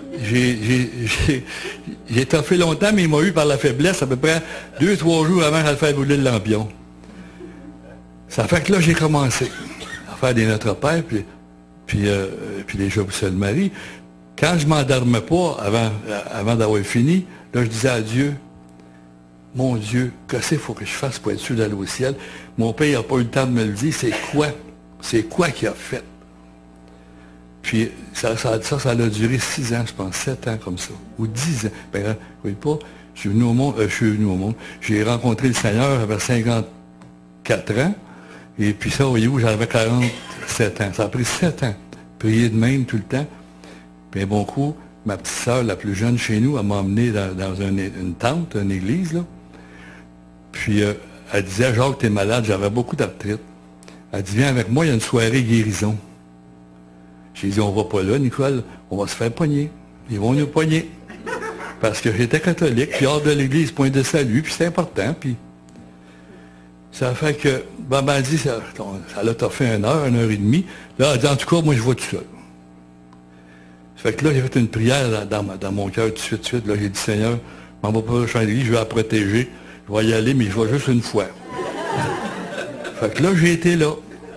j'ai toffé longtemps, mais il m'a eu par la faiblesse à peu près 2-3 jours avant de faire bouler le lampion. Ça fait que là, j'ai commencé à faire des Notre Père, puis les Jours de Marie. Quand je ne m'endormais pas avant d'avoir fini, là, je disais à Dieu, mon Dieu, qu'est-ce qu'il faut que je fasse pour être sûr d'aller au ciel? Mon père n'a pas eu le temps de me le dire, c'est quoi qu'il a fait? Puis ça a duré 6 ans, je pense, 7 ans comme ça, ou 10 ans. Ben, vous voyez pas, je suis venu au monde, j'ai rencontré le Seigneur, j'avais 54 ans, et puis ça, voyez-vous, j'avais 47 ans. Ça a pris 7 ans, prier de même tout le temps. Puis un bon coup, ma petite sœur, la plus jeune chez nous, elle m'a emmené dans une tente, une église, là. Puis elle disait, Jacques, t'es malade, j'avais beaucoup d'arthrite. Elle dit, viens avec moi, il y a une soirée guérison. J'ai dit, on va pas là, Nicole, on va se faire pogner. Ils vont nous pogner. Parce que j'étais catholique, puis hors de l'église, point de salut, puis c'est important, puis... Ça fait que, elle dit, ça l'a fait 1 heure, 1 heure et demie. Là, elle dit, en tout cas, moi, je vais tout seul. Ça fait que là, j'ai fait une prière dans mon cœur tout de suite. Là, j'ai dit, Seigneur, je m'en vais pas à l'église, je vais la protéger. Je vais y aller, mais je vais juste une fois. Fait que là, j'ai été là.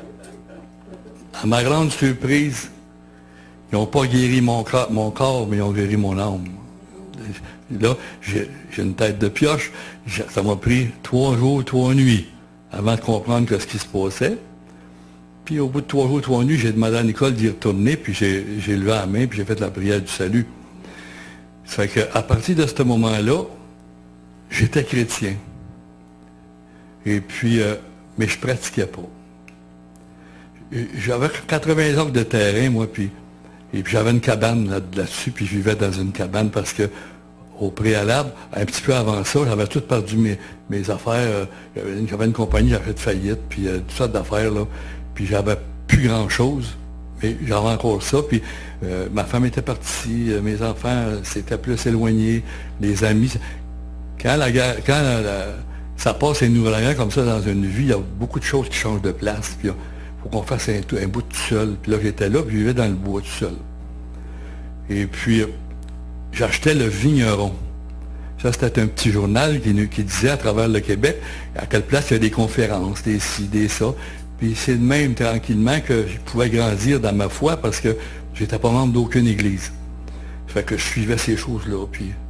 À ma grande surprise, ils n'ont pas guéri mon corps, mais ils ont guéri mon âme. Là, j'ai une tête de pioche. Ça m'a pris 3 jours, 3 nuits avant de comprendre ce qui se passait. Puis au bout de 3 jours, 3 nuits, j'ai demandé à Nicole d'y retourner, puis j'ai levé la main, puis j'ai fait la prière du salut. Ça fait qu'à partir de ce moment-là, j'étais chrétien. Et puis, mais je pratiquais pas. J'avais 80 acres de terrain, moi, et puis j'avais une cabane là-dessus, puis je vivais dans une cabane parce que, au préalable, un petit peu avant ça, j'avais tout perdu mes affaires. J'avais une compagnie, j'avais fait faillite, puis toutes sortes d'affaires, là. Puis j'avais plus grand-chose, mais j'avais encore ça. Puis ma femme était partie, mes enfants s'étaient plus éloignés, les amis. Quand ça passe un ouragan comme ça dans une vie, il y a beaucoup de choses qui changent de place. Puis il faut qu'on fasse un bout tout seul. Puis là, j'étais là, puis je vivais dans le bois tout seul. Et puis, j'achetais le Vigneron. Ça, c'était un petit journal qui disait à travers le Québec à quelle place il y a des conférences, des ci, des ça. Puis c'est de même, tranquillement, que je pouvais grandir dans ma foi parce que j'étais pas membre d'aucune église. Ça fait que je suivais ces choses-là.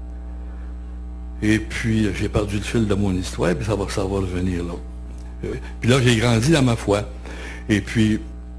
Et puis, j'ai perdu le fil de mon histoire, puis ça va revenir là. Puis là, j'ai grandi dans ma foi. Et puis,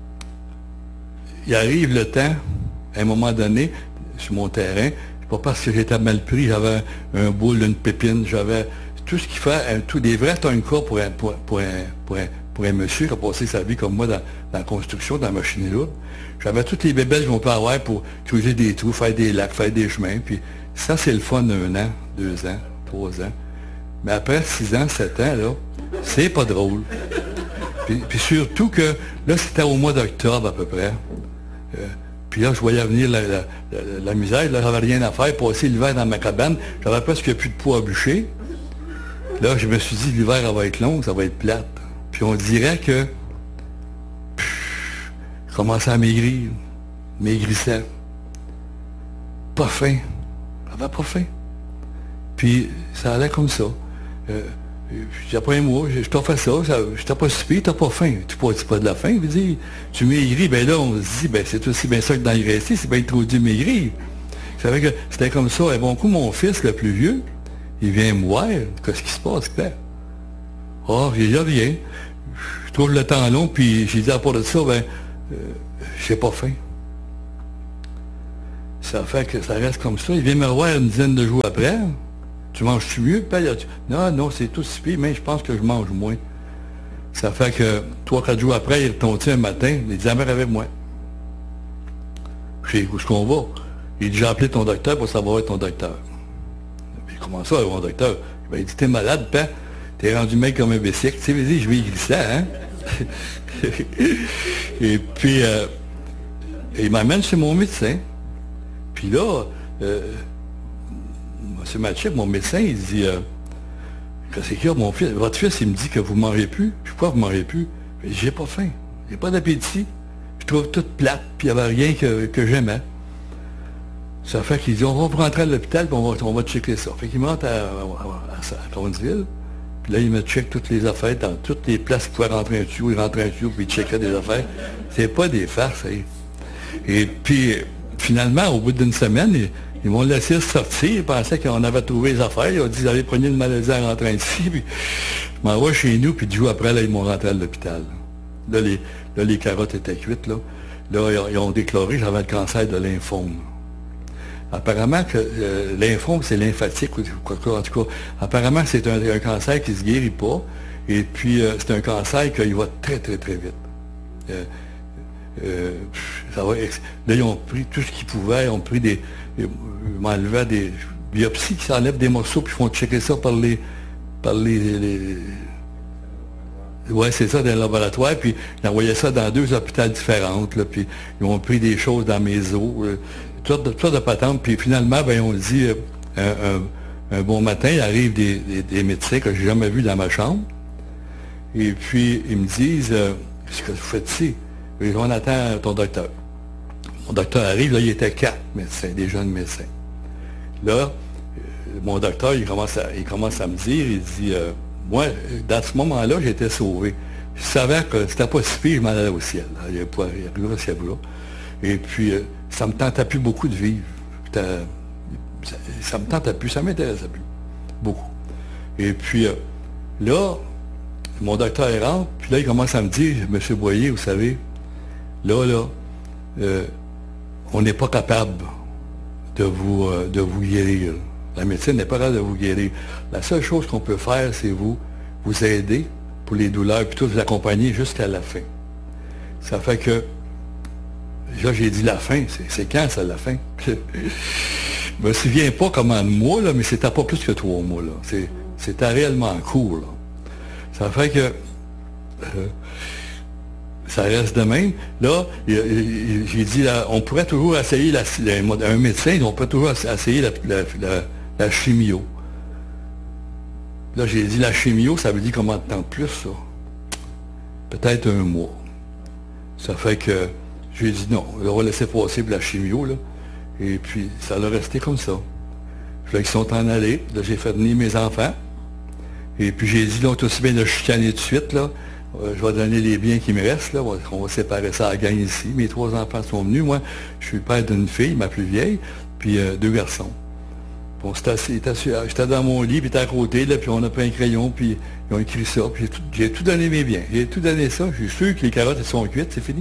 il arrive le temps, à un moment donné, sur mon terrain, c'est pas parce que j'étais mal pris, j'avais un boule, une pépine, j'avais tout ce qu'il fait, des vrais tonka pour un monsieur qui a passé sa vie comme moi dans la construction, dans la machinerie lourde. J'avais toutes les bébelles qu'on peut avoir pour creuser des trous, faire des lacs, faire des chemins. Puis ça, c'est le fun 1 an, 2 ans, 3 ans. Mais après 6 ans, 7 ans, là, c'est pas drôle. Puis surtout que, là, c'était au mois d'octobre à peu près. Puis là, je voyais venir la misère. Là, j'avais rien à faire. Passer l'hiver dans ma cabane, j'avais presque plus de poids à bûcher. Là, je me suis dit, l'hiver, ça va être long, ça va être plate. Puis on dirait que je commençais à maigrir. Maigrissant. Pas faim. J'avais pas faim. Puis ça allait comme ça. Puis après un mois, je t'ai fait ça, je t'ai pas soupé, t'as pas faim. Tu pas de la faim, veut dire, tu maigris, ben là, on se dit, ben c'est aussi bien ça que d'engraisser, c'est bien trop dur de maigrir. Je savais que c'était comme ça. Et bon coup, mon fils, le plus vieux, il vient me voir, qu'est-ce qui se passe, Père? Ah, j'ai dit rien. Je trouve le temps long, puis j'ai dit à part de ça, ben, j'ai pas faim. Ça fait que ça reste comme ça. Il vient me revoir une dizaine de jours après. Tu manges-tu mieux, Père? Non, c'est tout si pire, mais je pense que je mange moins. Ça fait que 3-4 jours après, il est retourné un matin, il dit, mère avec moi. Je dis, où est-ce qu'on va? Il dit, j'ai appelé ton docteur pour savoir être ton docteur. Puis comment ça, mon docteur? Ben, il dit, t'es malade, Père? T'es rendu mec comme un bicycle. Tu sais, vas-y, je vais y glisser, hein? Et puis, il m'amène chez mon médecin. Puis là, M. Matchek, mon médecin, il dit, qu'est-ce qu'il y a, mon fils? Votre fils, il me dit que vous ne mangez plus. Puis pourquoi vous ne mangez plus? J'ai pas faim. J'ai pas d'appétit. Je trouve toute plate, puis il n'y avait rien que j'aimais. Ça fait qu'il dit, on va vous rentrer à l'hôpital, puis on va checker ça. Fait qu'il me rentre à Conesville, puis là, il me check toutes les affaires, dans toutes les places qu'il pouvait rentrer un tuyau, il rentrait un tuyau, puis il checkait des affaires. C'est pas des farces, hein. Et puis, finalement, au bout d'une semaine, ils m'ont laissé sortir, ils pensaient qu'on avait trouvé les affaires, ils ont dit, vous avez pris une maladie en rentrant ici, puis je m'en vais chez nous, puis 10 jours après, là, ils m'ont rentré à l'hôpital. Là, les carottes étaient cuites, là. Là, ils ont déclaré que j'avais le cancer de lymphome. Apparemment que lymphome, c'est lymphatique, ou quoi, en tout cas. Apparemment, c'est un cancer qui ne se guérit pas. Et puis, c'est un cancer qui va très, très, très vite. Là, ils ont pris tout ce qu'ils pouvaient. Ils ont pris ils m'enlevaient des biopsies qui s'enlèvent des morceaux, puis ils font checker ça par les ouais, c'est ça, dans le laboratoire, puis ils envoyaient ça dans 2 hôpitaux différents, là, puis ils ont pris des choses dans mes os, toutes sortes de patentes, puis finalement, ben, on dit, un bon matin, il arrive des médecins que j'ai jamais vus dans ma chambre, et puis ils me disent, qu'est-ce que vous faites ici? Et on attend ton docteur. Mon docteur arrive, là, il était 4 médecins, des jeunes médecins. Là, mon docteur, il commence à me dire, il dit, moi, dans ce moment-là, j'étais sauvé. Je savais que c'était pas si pire, je m'en allais au ciel. Là. Il y a au ciel là. Et puis, ça me tentait plus beaucoup de vivre. Ça me tentait plus, ça m'intéressait plus. Beaucoup. Et puis, là, mon docteur rentre, puis là, il commence à me dire, M. Boyer, vous savez, là, on n'est pas capable de vous guérir. La médecine n'est pas capable de vous guérir. La seule chose qu'on peut faire, c'est vous aider pour les douleurs, puis tout vous accompagner jusqu'à la fin. Ça fait que, là, j'ai dit la fin, c'est quand ça, la fin? Je me souviens pas comment de mois, là, mais c'était pas plus que 3 mois, là. C'était réellement court, là. Ça fait que, ça reste de même. Là, j'ai dit, là, on pourrait toujours essayer, un médecin, on peut toujours essayer la chimio. Là, j'ai dit, la chimio, ça veut dire combien de temps de plus, ça? Peut-être 1 mois. Ça fait que, j'ai dit non, on va laisser passer pour la chimio, là. Et puis, ça a resté comme ça. Puis là, ils sont en allés. Là, j'ai fait venir mes enfants. Et puis, j'ai dit, là, tout aussi bien de chicaner tout de suite, là. Je vais donner les biens qui me restent, là. On va séparer ça à la gang ici. Mes 3 enfants sont venus. Moi, je suis le père d'une fille, ma plus vieille, puis 2 garçons. Bon, j'étais dans mon lit, puis j'étais à côté, là, puis on a pris un crayon, puis ils ont écrit ça, puis j'ai tout donné mes biens. J'ai tout donné ça. Je suis sûr que les carottes, elles sont cuites, c'est fini.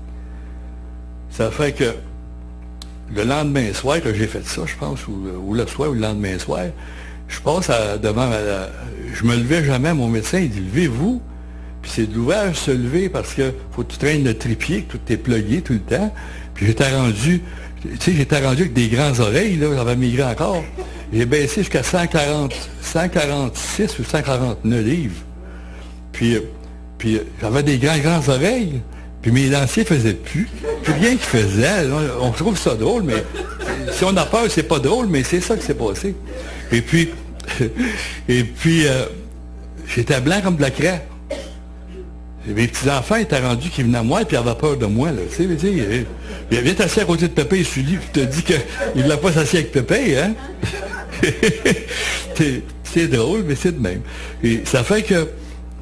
Ça fait que le lendemain soir que j'ai fait ça, je pense, ou le soir ou le lendemain soir, je passe devant je me levais jamais, mon médecin, il dit, levez-vous. Puis c'est de l'ouvrage se lever parce que faut que tu traînes le trépied, que tout est plugué tout le temps. Puis j'étais rendu avec des grandes oreilles, là, j'avais migré encore. J'ai baissé jusqu'à 146 ou 149 livres. Puis j'avais des grandes oreilles. Puis mes dentiers faisaient plus rien qu'ils faisaient. On trouve ça drôle, mais si on a peur, c'est pas drôle, mais c'est ça qui s'est passé. Et puis, j'étais blanc comme de la craie. Mes petits-enfants étaient rendus qui venaient à moi et ils avaient peur de moi. Là. Tu sais, il vient assis à côté de Pépé et Sully, puis te dit qu'il ne l'a pas assis avec Pépé, hein? C'est drôle, mais c'est de même. Et ça fait que,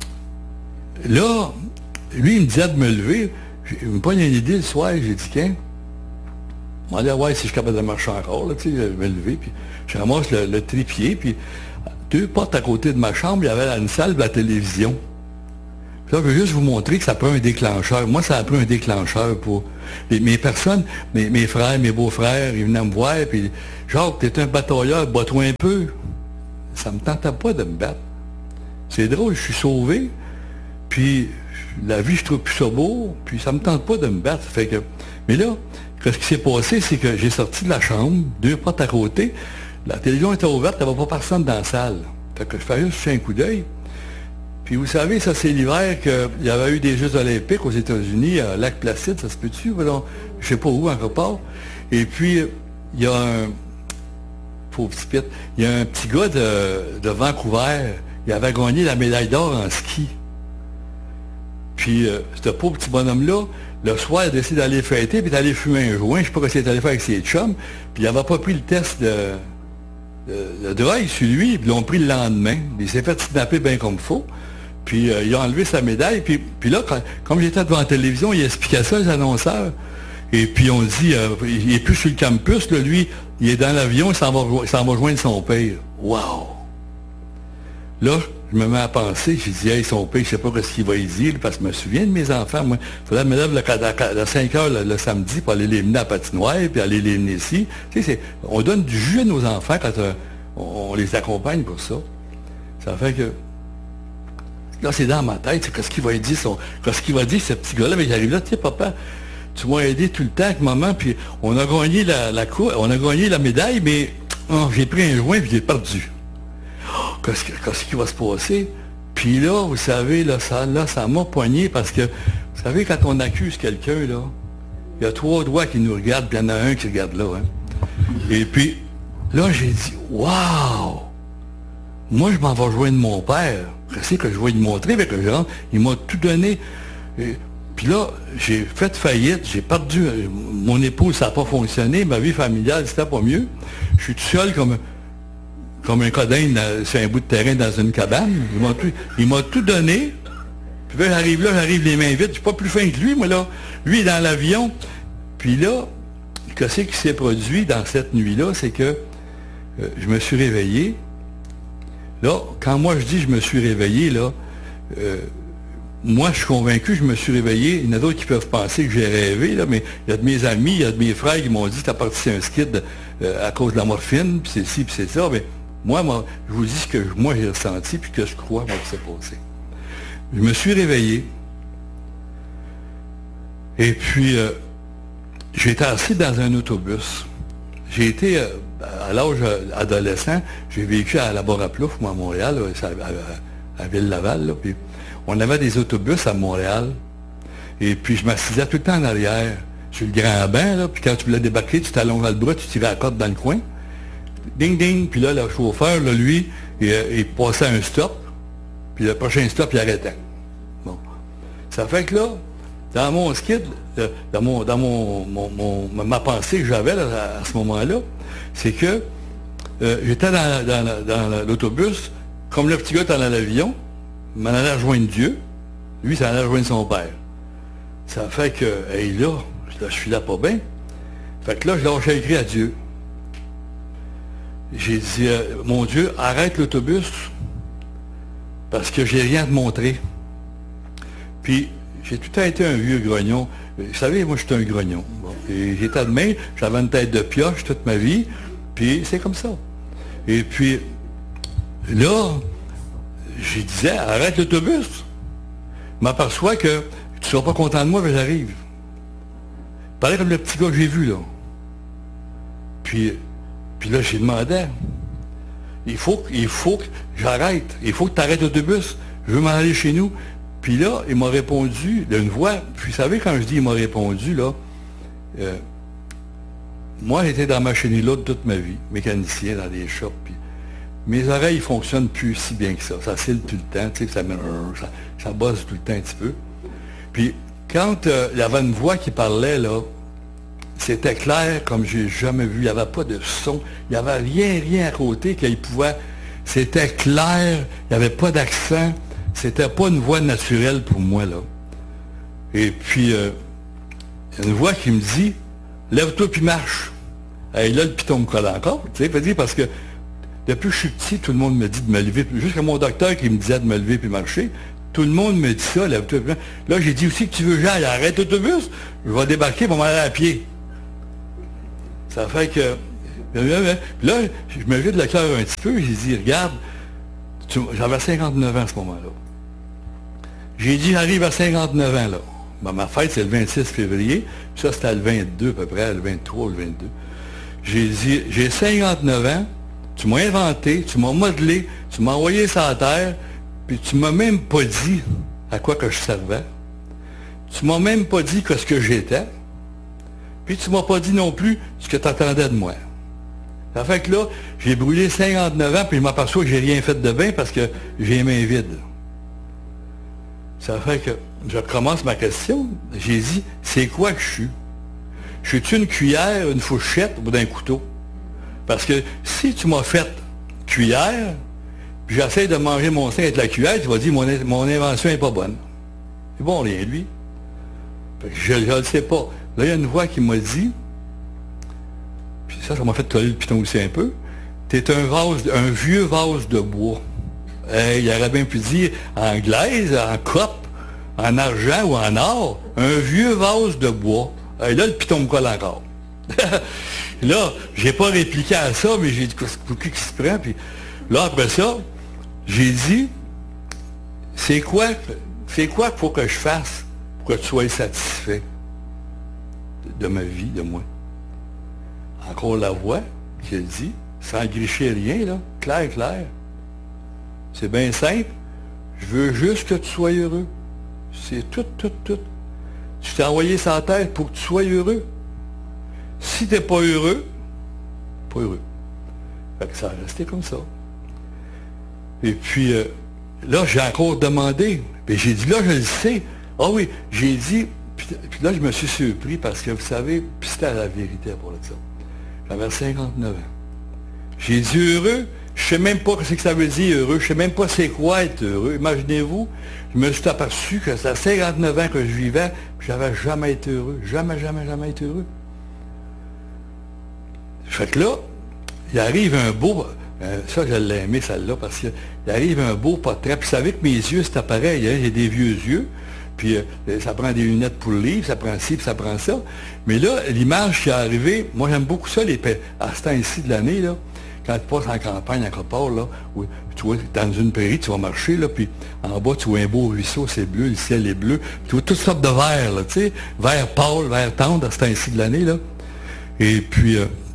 là, lui, il me disait de me lever. Il me pogne une idée le soir, j'ai dit, tiens, je me demandais, ouais, si je suis capable de marcher encore, là, tu sais, je vais me lever, puis je ramasse le trépied, puis 2 portes à côté de ma chambre, il y avait une salle de la télévision. Puis là, je veux juste vous montrer que ça prend un déclencheur. Moi, ça a pris un déclencheur pour mes personnes, mes frères, mes beaux-frères, ils venaient me voir, puis genre, t'es un batailleur, bats-toi un peu. Ça me tentait pas de me battre. C'est drôle, je suis sauvé, puis la vie, je trouve plus ça beau, puis ça me tente pas de me battre. Ça fait que... Mais là, ce qui s'est passé, c'est que j'ai sorti de la chambre, 2 portes à côté, la télévision était ouverte, il n'y avait pas personne dans la salle. Fait que je fais juste jeter un coup d'œil. Puis vous savez, ça c'est l'hiver qu'il y avait eu des Jeux olympiques aux États-Unis, à Lac-Placide, ça se peut-tu? Voilà, je sais pas où, en part. Et puis, il y a un... Pauvre petit pit, il y a un petit gars de Vancouver, il avait gagné la médaille d'or en ski. Puis, ce pauvre petit bonhomme-là, le soir, il a décidé d'aller fêter, puis d'aller fumer un joint. Je ne sais pas ce qu'il est allé faire avec ses chums. Puis, il n'avait pas pris le test de drogue sur lui, puis ils l'ont pris le lendemain. Il s'est fait kidnapper bien comme il faut. Puis, il a enlevé sa médaille. Puis là, comme j'étais devant la télévision, il expliquait ça aux annonceurs. Et puis, on dit, il n'est plus sur le campus, là, lui, il est dans l'avion, il s'en va joindre son père. Wow! Là, je me mets à penser, j'ai dit, hey, son père, je ne sais pas ce qu'il va y dire, parce que je me souviens de mes enfants, moi. Il fallait me lever à 5 heures le samedi pour aller les mener à la patinoire, puis aller les mener ici. Tu sais, on donne du jus à nos enfants quand on les accompagne pour ça. Ça fait que, là, c'est dans ma tête, qu'est-ce qu'il va y dire, qu'est-ce qu'il va dire, ce petit gars-là, mais j'arrive là, tu sais, papa, tu m'as aidé tout le temps avec maman, puis on a gagné on a gagné la médaille, mais j'ai pris un joint, puis j'ai perdu. Qu'est-ce qui va se passer? Puis là, vous savez, là, ça m'a poigné parce que, vous savez, quand on accuse quelqu'un, là, il y a 3 doigts qui nous regardent, puis il y en a un qui regarde là. Hein. Et puis, là, j'ai dit, waouh! Moi, je m'en vais joindre mon père. Qu'est-ce que je vais lui montrer avec le genre? Il m'a tout donné. Puis là, j'ai fait faillite, j'ai perdu. Mon épouse, ça n'a pas fonctionné, ma vie familiale, c'était pas mieux. Je suis tout seul comme un codin sur un bout de terrain dans une cabane. Il m'a tout donné. Puis là, j'arrive les mains vides. Je suis pas plus fin que lui, moi, là. Lui, il est dans l'avion. Puis là, qu'est-ce qui s'est produit dans cette nuit-là? C'est que je me suis réveillé. Là, quand moi, je dis je me suis réveillé, là, moi, je suis convaincu, je me suis réveillé. Il y en a d'autres qui peuvent penser que j'ai rêvé, là, mais il y a de mes amis, il y a de mes frères qui m'ont dit t'as parti un skid à cause de la morphine, puis c'est ci, puis c'est ça. Mais moi, je vous dis ce que moi j'ai ressenti, puis que je crois, moi, que c'est passé. Je me suis réveillé. Et puis, j'étais assis dans un autobus. J'ai été, à l'âge adolescent, j'ai vécu à la Barre-à-Plouf, moi, à Montréal, à Ville-Laval, là, puis on avait des autobus à Montréal. Et puis, je m'assisais tout le temps en arrière, sur le grand banc, là, puis quand tu voulais débarquer, tu t'allongeais le bras, tu tirais la corde dans le coin. Ding, ding, puis là, le chauffeur, là, lui, il passait un stop, puis le prochain stop, il arrêtait. Bon. Ça fait que là, dans mon skid, dans ma pensée que j'avais à ce moment-là, c'est que j'étais dans l'autobus, comme le petit gars était dans l'avion, il m'en allait rejoindre Dieu, lui, ça allait rejoindre son père. Ça fait que, hey, là, je suis là pas bien. Fait que là, je lâchais écrit à Dieu. J'ai dit, mon Dieu, arrête l'autobus, parce que j'ai rien à te montrer. Puis, j'ai tout le temps été un vieux grognon. Vous savez, moi, j'étais un grognon. Bon. Et j'étais de même, j'avais une tête de pioche toute ma vie, puis c'est comme ça. Et puis, là, je disais, arrête l'autobus. Je m'aperçois que tu ne seras pas content de moi, mais j'arrive. Pareil comme le petit gars que j'ai vu, là. Puis là, j'ai demandé, il faut que j'arrête. Il faut que tu arrêtes l'autobus. Je veux m'en aller chez nous. Puis là, il m'a répondu d'une voix. Puis vous savez, quand je dis il m'a répondu, là, moi, j'étais dans ma chenille-là toute ma vie, mécanicien dans des shops. Puis mes oreilles ne fonctionnent plus si bien que ça. Ça cille tout le temps, tu sais, ça bosse tout le temps un petit peu. Puis quand il y avait une voix qui parlait, là, c'était clair comme j'ai jamais vu. Il n'y avait pas de son. Il n'y avait rien à côté qu'il pouvait. C'était clair. Il n'y avait pas d'accent. C'était pas une voix naturelle pour moi, là. Et puis, une voix qui me dit, lève-toi puis marche. Et là, le piton me colle encore. Tu sais, parce que depuis que je suis petit, tout le monde me dit de me lever. Jusqu'à mon docteur qui me disait de me lever puis marcher. Tout le monde me dit ça, lève-toi puis marche. Là, j'ai dit aussi que tu veux, j'aille, arrête l'autobus. Je vais débarquer pour m'aller à pied. Ça fait que. Là, je me vide le cœur un petit peu. J'ai dit, regarde, j'avais 59 ans à ce moment-là. J'ai dit, j'arrive à 59 ans, là. Ben, ma fête, c'est le 26 février. Puis ça, c'était le 22, à peu près, le 23 ou le 22. J'ai dit, j'ai 59 ans, tu m'as inventé, tu m'as modelé, tu m'as envoyé sur la terre, puis tu m'as même pas dit à quoi que je servais. Tu m'as même pas dit ce que j'étais. Puis tu m'as pas dit non plus ce que tu attendais de moi. Ça fait que là, j'ai brûlé 59 ans, puis je m'aperçois que j'ai rien fait de bien parce que j'ai les mains vides. Ça fait que je recommence ma question. J'ai dit, c'est quoi que je suis? Je suis-tu une cuillère, une fourchette ou d'un couteau? Parce que si tu m'as fait cuillère, puis j'essaie de manger mon sein avec la cuillère, tu vas dire, mon invention n'est pas bonne. C'est bon, rien, lui. Je ne le sais pas. Là, il y a une voix qui m'a dit, puis ça m'a fait coller le piton aussi un peu, t'es un vieux vase de bois. Il aurait bien pu dire en glaise, en cope, en argent ou en or, un vieux vase de bois. Et là, le piton me colle encore. Là, j'ai pas répliqué à ça, mais j'ai dit, qui se prend? Puis là, après ça, j'ai dit, c'est quoi qu'il faut que je fasse pour que tu sois satisfait de ma vie, de moi? Encore la voix qui a dit, sans gricher rien, là, clair. C'est bien simple. Je veux juste que tu sois heureux. C'est tout. Je t'ai envoyé sur la terre pour que tu sois heureux. Si tu n'es pas heureux, pas heureux. Fait que ça a resté comme ça. Et puis, là, j'ai encore demandé. Puis j'ai dit, là, je le sais. Ah oui, j'ai dit, puis là, je me suis surpris parce que, vous savez, puis c'était la vérité pour ça. J'avais 59 ans. J'ai dit heureux. Je ne sais même pas ce que ça veut dire heureux. Je ne sais même pas c'est quoi être heureux. Imaginez-vous, je me suis aperçu que ça fait 59 ans que je vivais, puis je n'avais jamais été heureux. Jamais été heureux. Fait que là, il arrive un beau... ça, je l'ai aimé, celle-là, parce qu'il arrive un beau portrait. Puis vous savez que mes yeux, c'était pareil. Hein, j'ai des vieux yeux. Puis ça prend des lunettes pour le livre, ça prend ci, puis ça prend ça. Mais là, l'image qui est arrivée, moi, j'aime beaucoup ça, à ce temps-ci de l'année, là. Quand tu passes en campagne, à quelque part, là, où tu vois, dans une prairie, tu vas marcher, là, puis en bas, tu vois un beau ruisseau, c'est bleu, le ciel est bleu. Tu vois toutes sortes de verts, là, tu sais, vert pâle, vert tendre, à ce temps-ci de l'année, là. Et puis,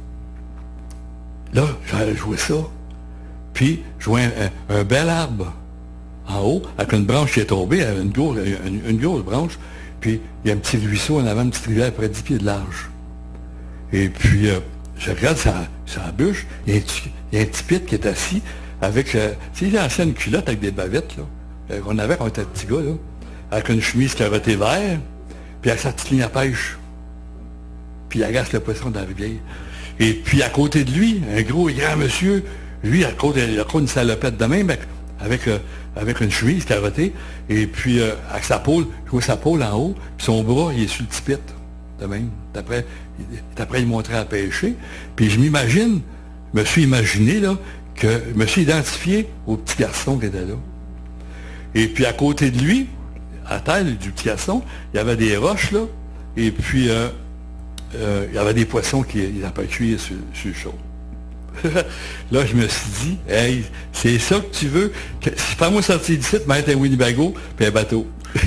là, je vois ça. Puis, je vois un bel arbre en haut, avec une branche qui est tombée, une grosse branche. Puis, il y a un petit ruisseau en avant, une petite rivière, près de 10 pieds de large. Et puis, je regarde sa bûche, il y a un petit pit qui est assis avec, tu sais, il a acheté une culotte avec des bavettes, là, qu'on avait quand on était petit gars, là, avec une chemise carottée vert, puis avec sa petite ligne à pêche. Puis il agace le poisson dans la rivière. Et puis à côté de lui, un gros et grand monsieur, lui, il a une salopette de même, avec une chemise carottée, et puis avec sa pôle, je vois sa pôle en haut, puis son bras, il est sur le petit pit, de même. Après, il montrait à pêcher. Puis je me suis imaginé, là, que je me suis identifié au petit garçon qui était là. Et puis à côté de lui, à terre du petit garçon, il y avait des roches, là, et puis il y avait des poissons qui n'avaient pas cuire sur le chaud. Là, je me suis dit, hey, c'est ça que tu veux? Fais-moi sortir d'ici, mettre un Winnebago puis un bateau.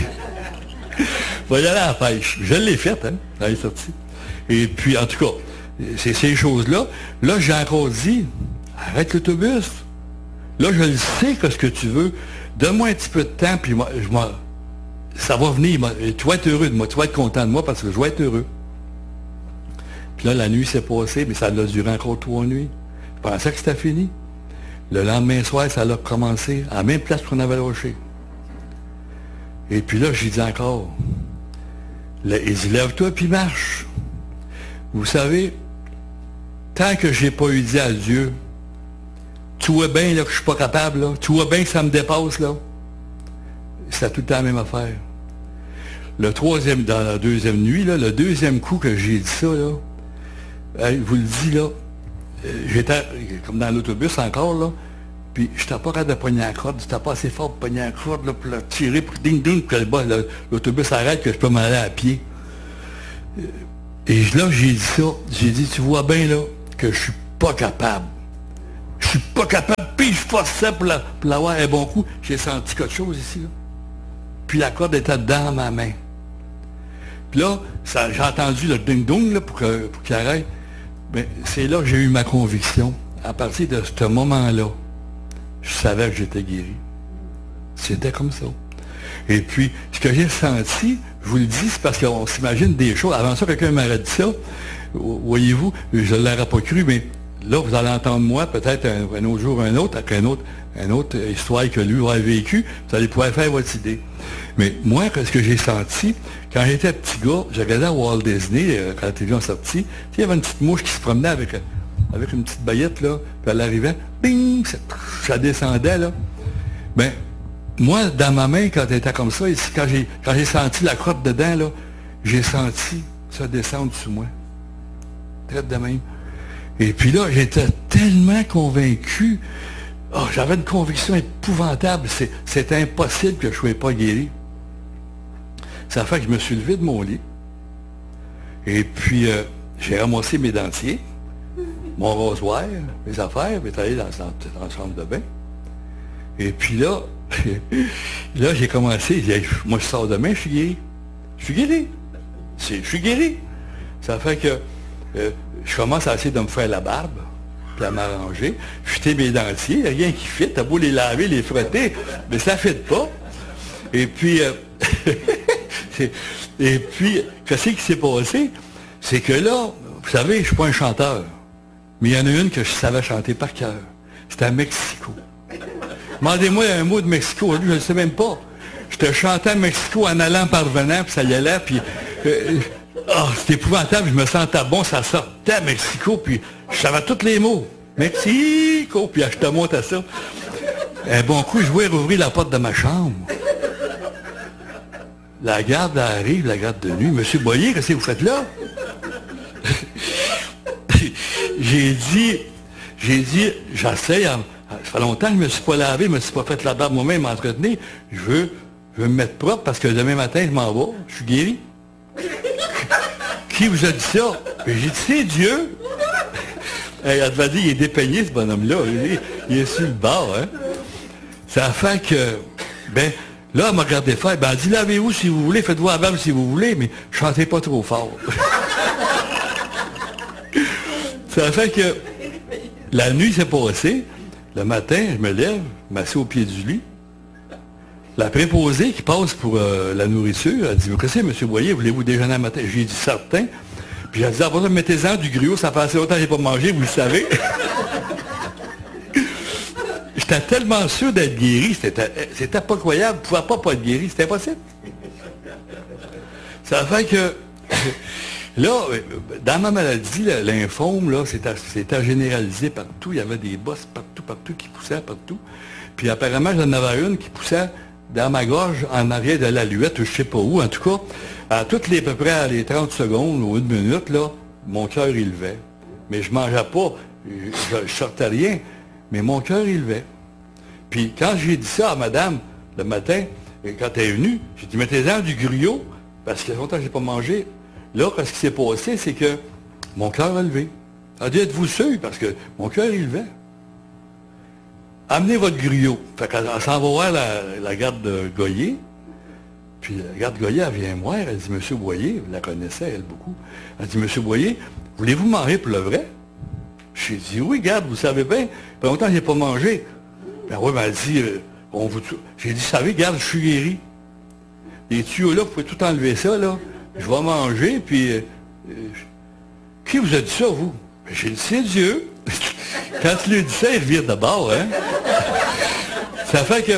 Va y aller à la pêche. Je l'ai faite, hein, elle est sortie. Et puis, en tout cas, c'est ces choses-là. Là, j'ai encore dit, arrête l'autobus. Là, je le sais que ce que tu veux. Donne-moi un petit peu de temps, puis ça va venir. Tu vas être heureux de moi, tu vas être content de moi parce que je vais être heureux. Puis là, la nuit s'est passée, mais ça a duré encore 3 nuits. Je pensais que c'était fini. Le lendemain soir, ça a recommencé, à la même place qu'on avait lâché. Et puis là, j'ai dit encore, il dit, lève-toi puis marche. Vous savez, tant que j'ai pas eu dit à Dieu, tu vois bien là, que je suis pas capable, là, tu vois bien que ça me dépasse, là, c'est tout le temps la même affaire. Dans la deuxième nuit, là, le deuxième coup que j'ai dit ça, là, je vous le dis, là, j'étais comme dans l'autobus encore, là, puis je n'étais pas capable de pogner la corde, j'étais pas assez fort pour pogner la corde, là, pour la tirer, pour ding-ding, que l'autobus arrête, que je peux m'aller à pied. Et là, j'ai dit ça, j'ai dit, tu vois bien, là, que je suis pas capable. Je suis pas capable, puis je forçais pour l'avoir un bon coup. J'ai senti quelque chose ici, là. Puis la corde était dans ma main. Puis là, j'ai entendu le ding-dong, là, pour qu'il arrête. Mais c'est là que j'ai eu ma conviction. À partir de ce moment-là, je savais que j'étais guéri. C'était comme ça. Et puis, ce que j'ai senti, je vous le dis, c'est parce qu'on s'imagine des choses. Avant ça, quelqu'un m'aurait dit ça. Voyez-vous, je ne l'aurais pas cru, mais là, vous allez entendre moi, peut-être un autre jour, un autre, avec une autre histoire que lui aurait vécu. Vous allez pouvoir faire votre idée. Mais moi, ce que j'ai senti, quand j'étais petit gars, je regardais à Walt Disney, quand la télévision sortie, il y avait une petite mouche qui se promenait avec une petite baguette, là, puis elle arrivait, bing, ça descendait, là. Ben, moi, dans ma main, quand elle était comme ça, ici, quand j'ai senti la crotte dedans, là, j'ai senti ça descendre sous moi. Traite de même. Et puis là, j'étais tellement convaincu. Oh, j'avais une conviction épouvantable. C'était impossible que je ne sois pas guéri. Ça fait que je me suis levé de mon lit. Et puis, j'ai ramassé mes dentiers, mon rasoir, mes affaires, puis allé dans la chambre de bain. Et puis là, j'ai commencé. Moi, je sors demain, je suis guéri. Je suis guéri. Je suis guéri. Ça fait que je commence à essayer de me faire la barbe, puis à m'arranger, fitter mes dentiers, il n'y a rien qui fit, t'as beau les laver, les frotter, mais ça ne fit pas. Et puis, qu'est-ce qui s'est passé? C'est que là, vous savez, je ne suis pas un chanteur, mais il y en a une que je savais chanter par cœur. C'était à Mexico. Demandez-moi un mot de Mexico, je ne le sais même pas. Je te chantais à Mexico en allant, parvenant, puis ça y allait, puis... c'était épouvantable, je me sentais bon, ça sortait à Mexico, puis je savais tous les mots. Mexico, puis je te monte à ça. Un bon coup, je voulais rouvrir la porte de ma chambre. La garde arrive, la garde de nuit. Monsieur Boyer, qu'est-ce que vous faites là? J'ai dit, j'essaie, ça fait longtemps que je ne me suis pas lavé, je ne me suis pas fait la barbe moi-même, m'entretenir. Je veux me mettre propre parce que demain matin, je m'en vais, je suis guéri. Qui vous a dit ça? J'ai dit, c'est Dieu. Elle devait dire, il est dépeigné, ce bonhomme-là. Il est sur le bord, hein. Ça fait que, là, elle m'a regardé faire, elle dit, lavez-vous si vous voulez, faites-vous la barbe si vous voulez, mais chantez pas trop fort. Ça fait que, la nuit s'est passée, le matin, je me lève, je m'assieds au pied du lit. La préposée qui passe pour la nourriture, elle dit, qu'est-ce que c'est, M. Boyer, voulez-vous déjeuner le matin? J'ai dit, certain. Puis elle dit, après ça, mettez-en du gruau, ça fait assez longtemps que je n'ai pas mangé, vous le savez. J'étais tellement sûr d'être guéri, c'était pas croyable, je ne pouvais pas être guéri, c'était impossible. Ça fait que, là, dans ma maladie, lymphome, là, c'était généralisé partout, il y avait des bosses partout, qui poussaient partout. Puis apparemment, j'en avais une qui poussait dans ma gorge, en arrière de l'aluette, ou je ne sais pas où, en tout cas, à peu près à les 30 secondes ou une minute, là, mon cœur, il levait. Mais je ne mangeais pas, je ne sortais rien, mais mon cœur, il levait. Puis quand j'ai dit ça à madame, le matin, quand elle est venue, j'ai dit, mettez-en du gruau, parce que longtemps que je n'ai pas mangé. Là, ce qui s'est passé, c'est que mon cœur a levé. Elle a dit, êtes-vous sûr? Parce que mon cœur, il levait. Amenez votre gruau. Fait qu'elle s'en va voir la garde de Goyer. Puis la garde Goyer, elle vient me voir. Elle dit, Monsieur Boyer, vous la connaissez, elle, beaucoup. Elle dit, Monsieur Boyer, voulez-vous manger pour le vrai? J'ai dit, oui, garde, vous savez bien. Pas longtemps que je n'ai pas mangé. Ben oui, elle dit, j'ai dit, vous savez, garde, je suis guéri. Les tuyaux là, vous pouvez tout enlever ça, là. Je vais manger, puis... qui vous a dit ça, vous? Ben, j'ai dit, c'est Dieu. Quand tu lui dis ça, il revient de bord, hein? Ça fait que...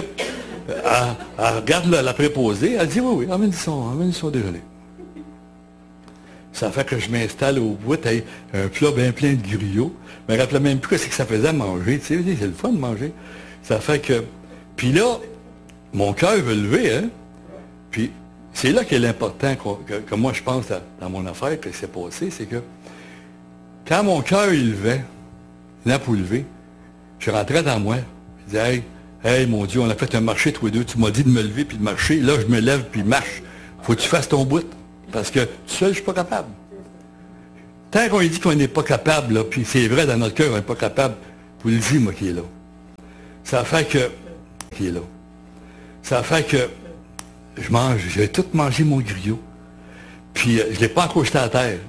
elle regarde la préposée, elle dit, oui, amène son déjeuner. Ça fait que je m'installe au bout, t'as un plat bien plein de griots. Je me rappelais même plus ce que ça faisait à manger. Tu sais, c'est le fun de manger. Ça fait que... Puis là, mon cœur veut lever, hein? Puis c'est là qu'est l'important que moi, je pense, dans mon affaire, que s'est passé, c'est que quand mon cœur, il levait, là pour lever, je rentrais dans moi. Je disais, hey, mon Dieu, on a fait un marché tous les deux. Tu m'as dit de me lever puis de marcher. Là, je me lève puis marche. Faut que tu fasses ton bout. Parce que tout seul, je suis pas capable. Tant qu'on dit qu'on n'est pas capable, là, puis c'est vrai, dans notre cœur, on n'est pas capable, vous le dites, moi, qui est là. Ça fait que... Qui est là. Ça fait que j'ai tout mangé mon griot. Puis je ne l'ai pas accroché à la terre.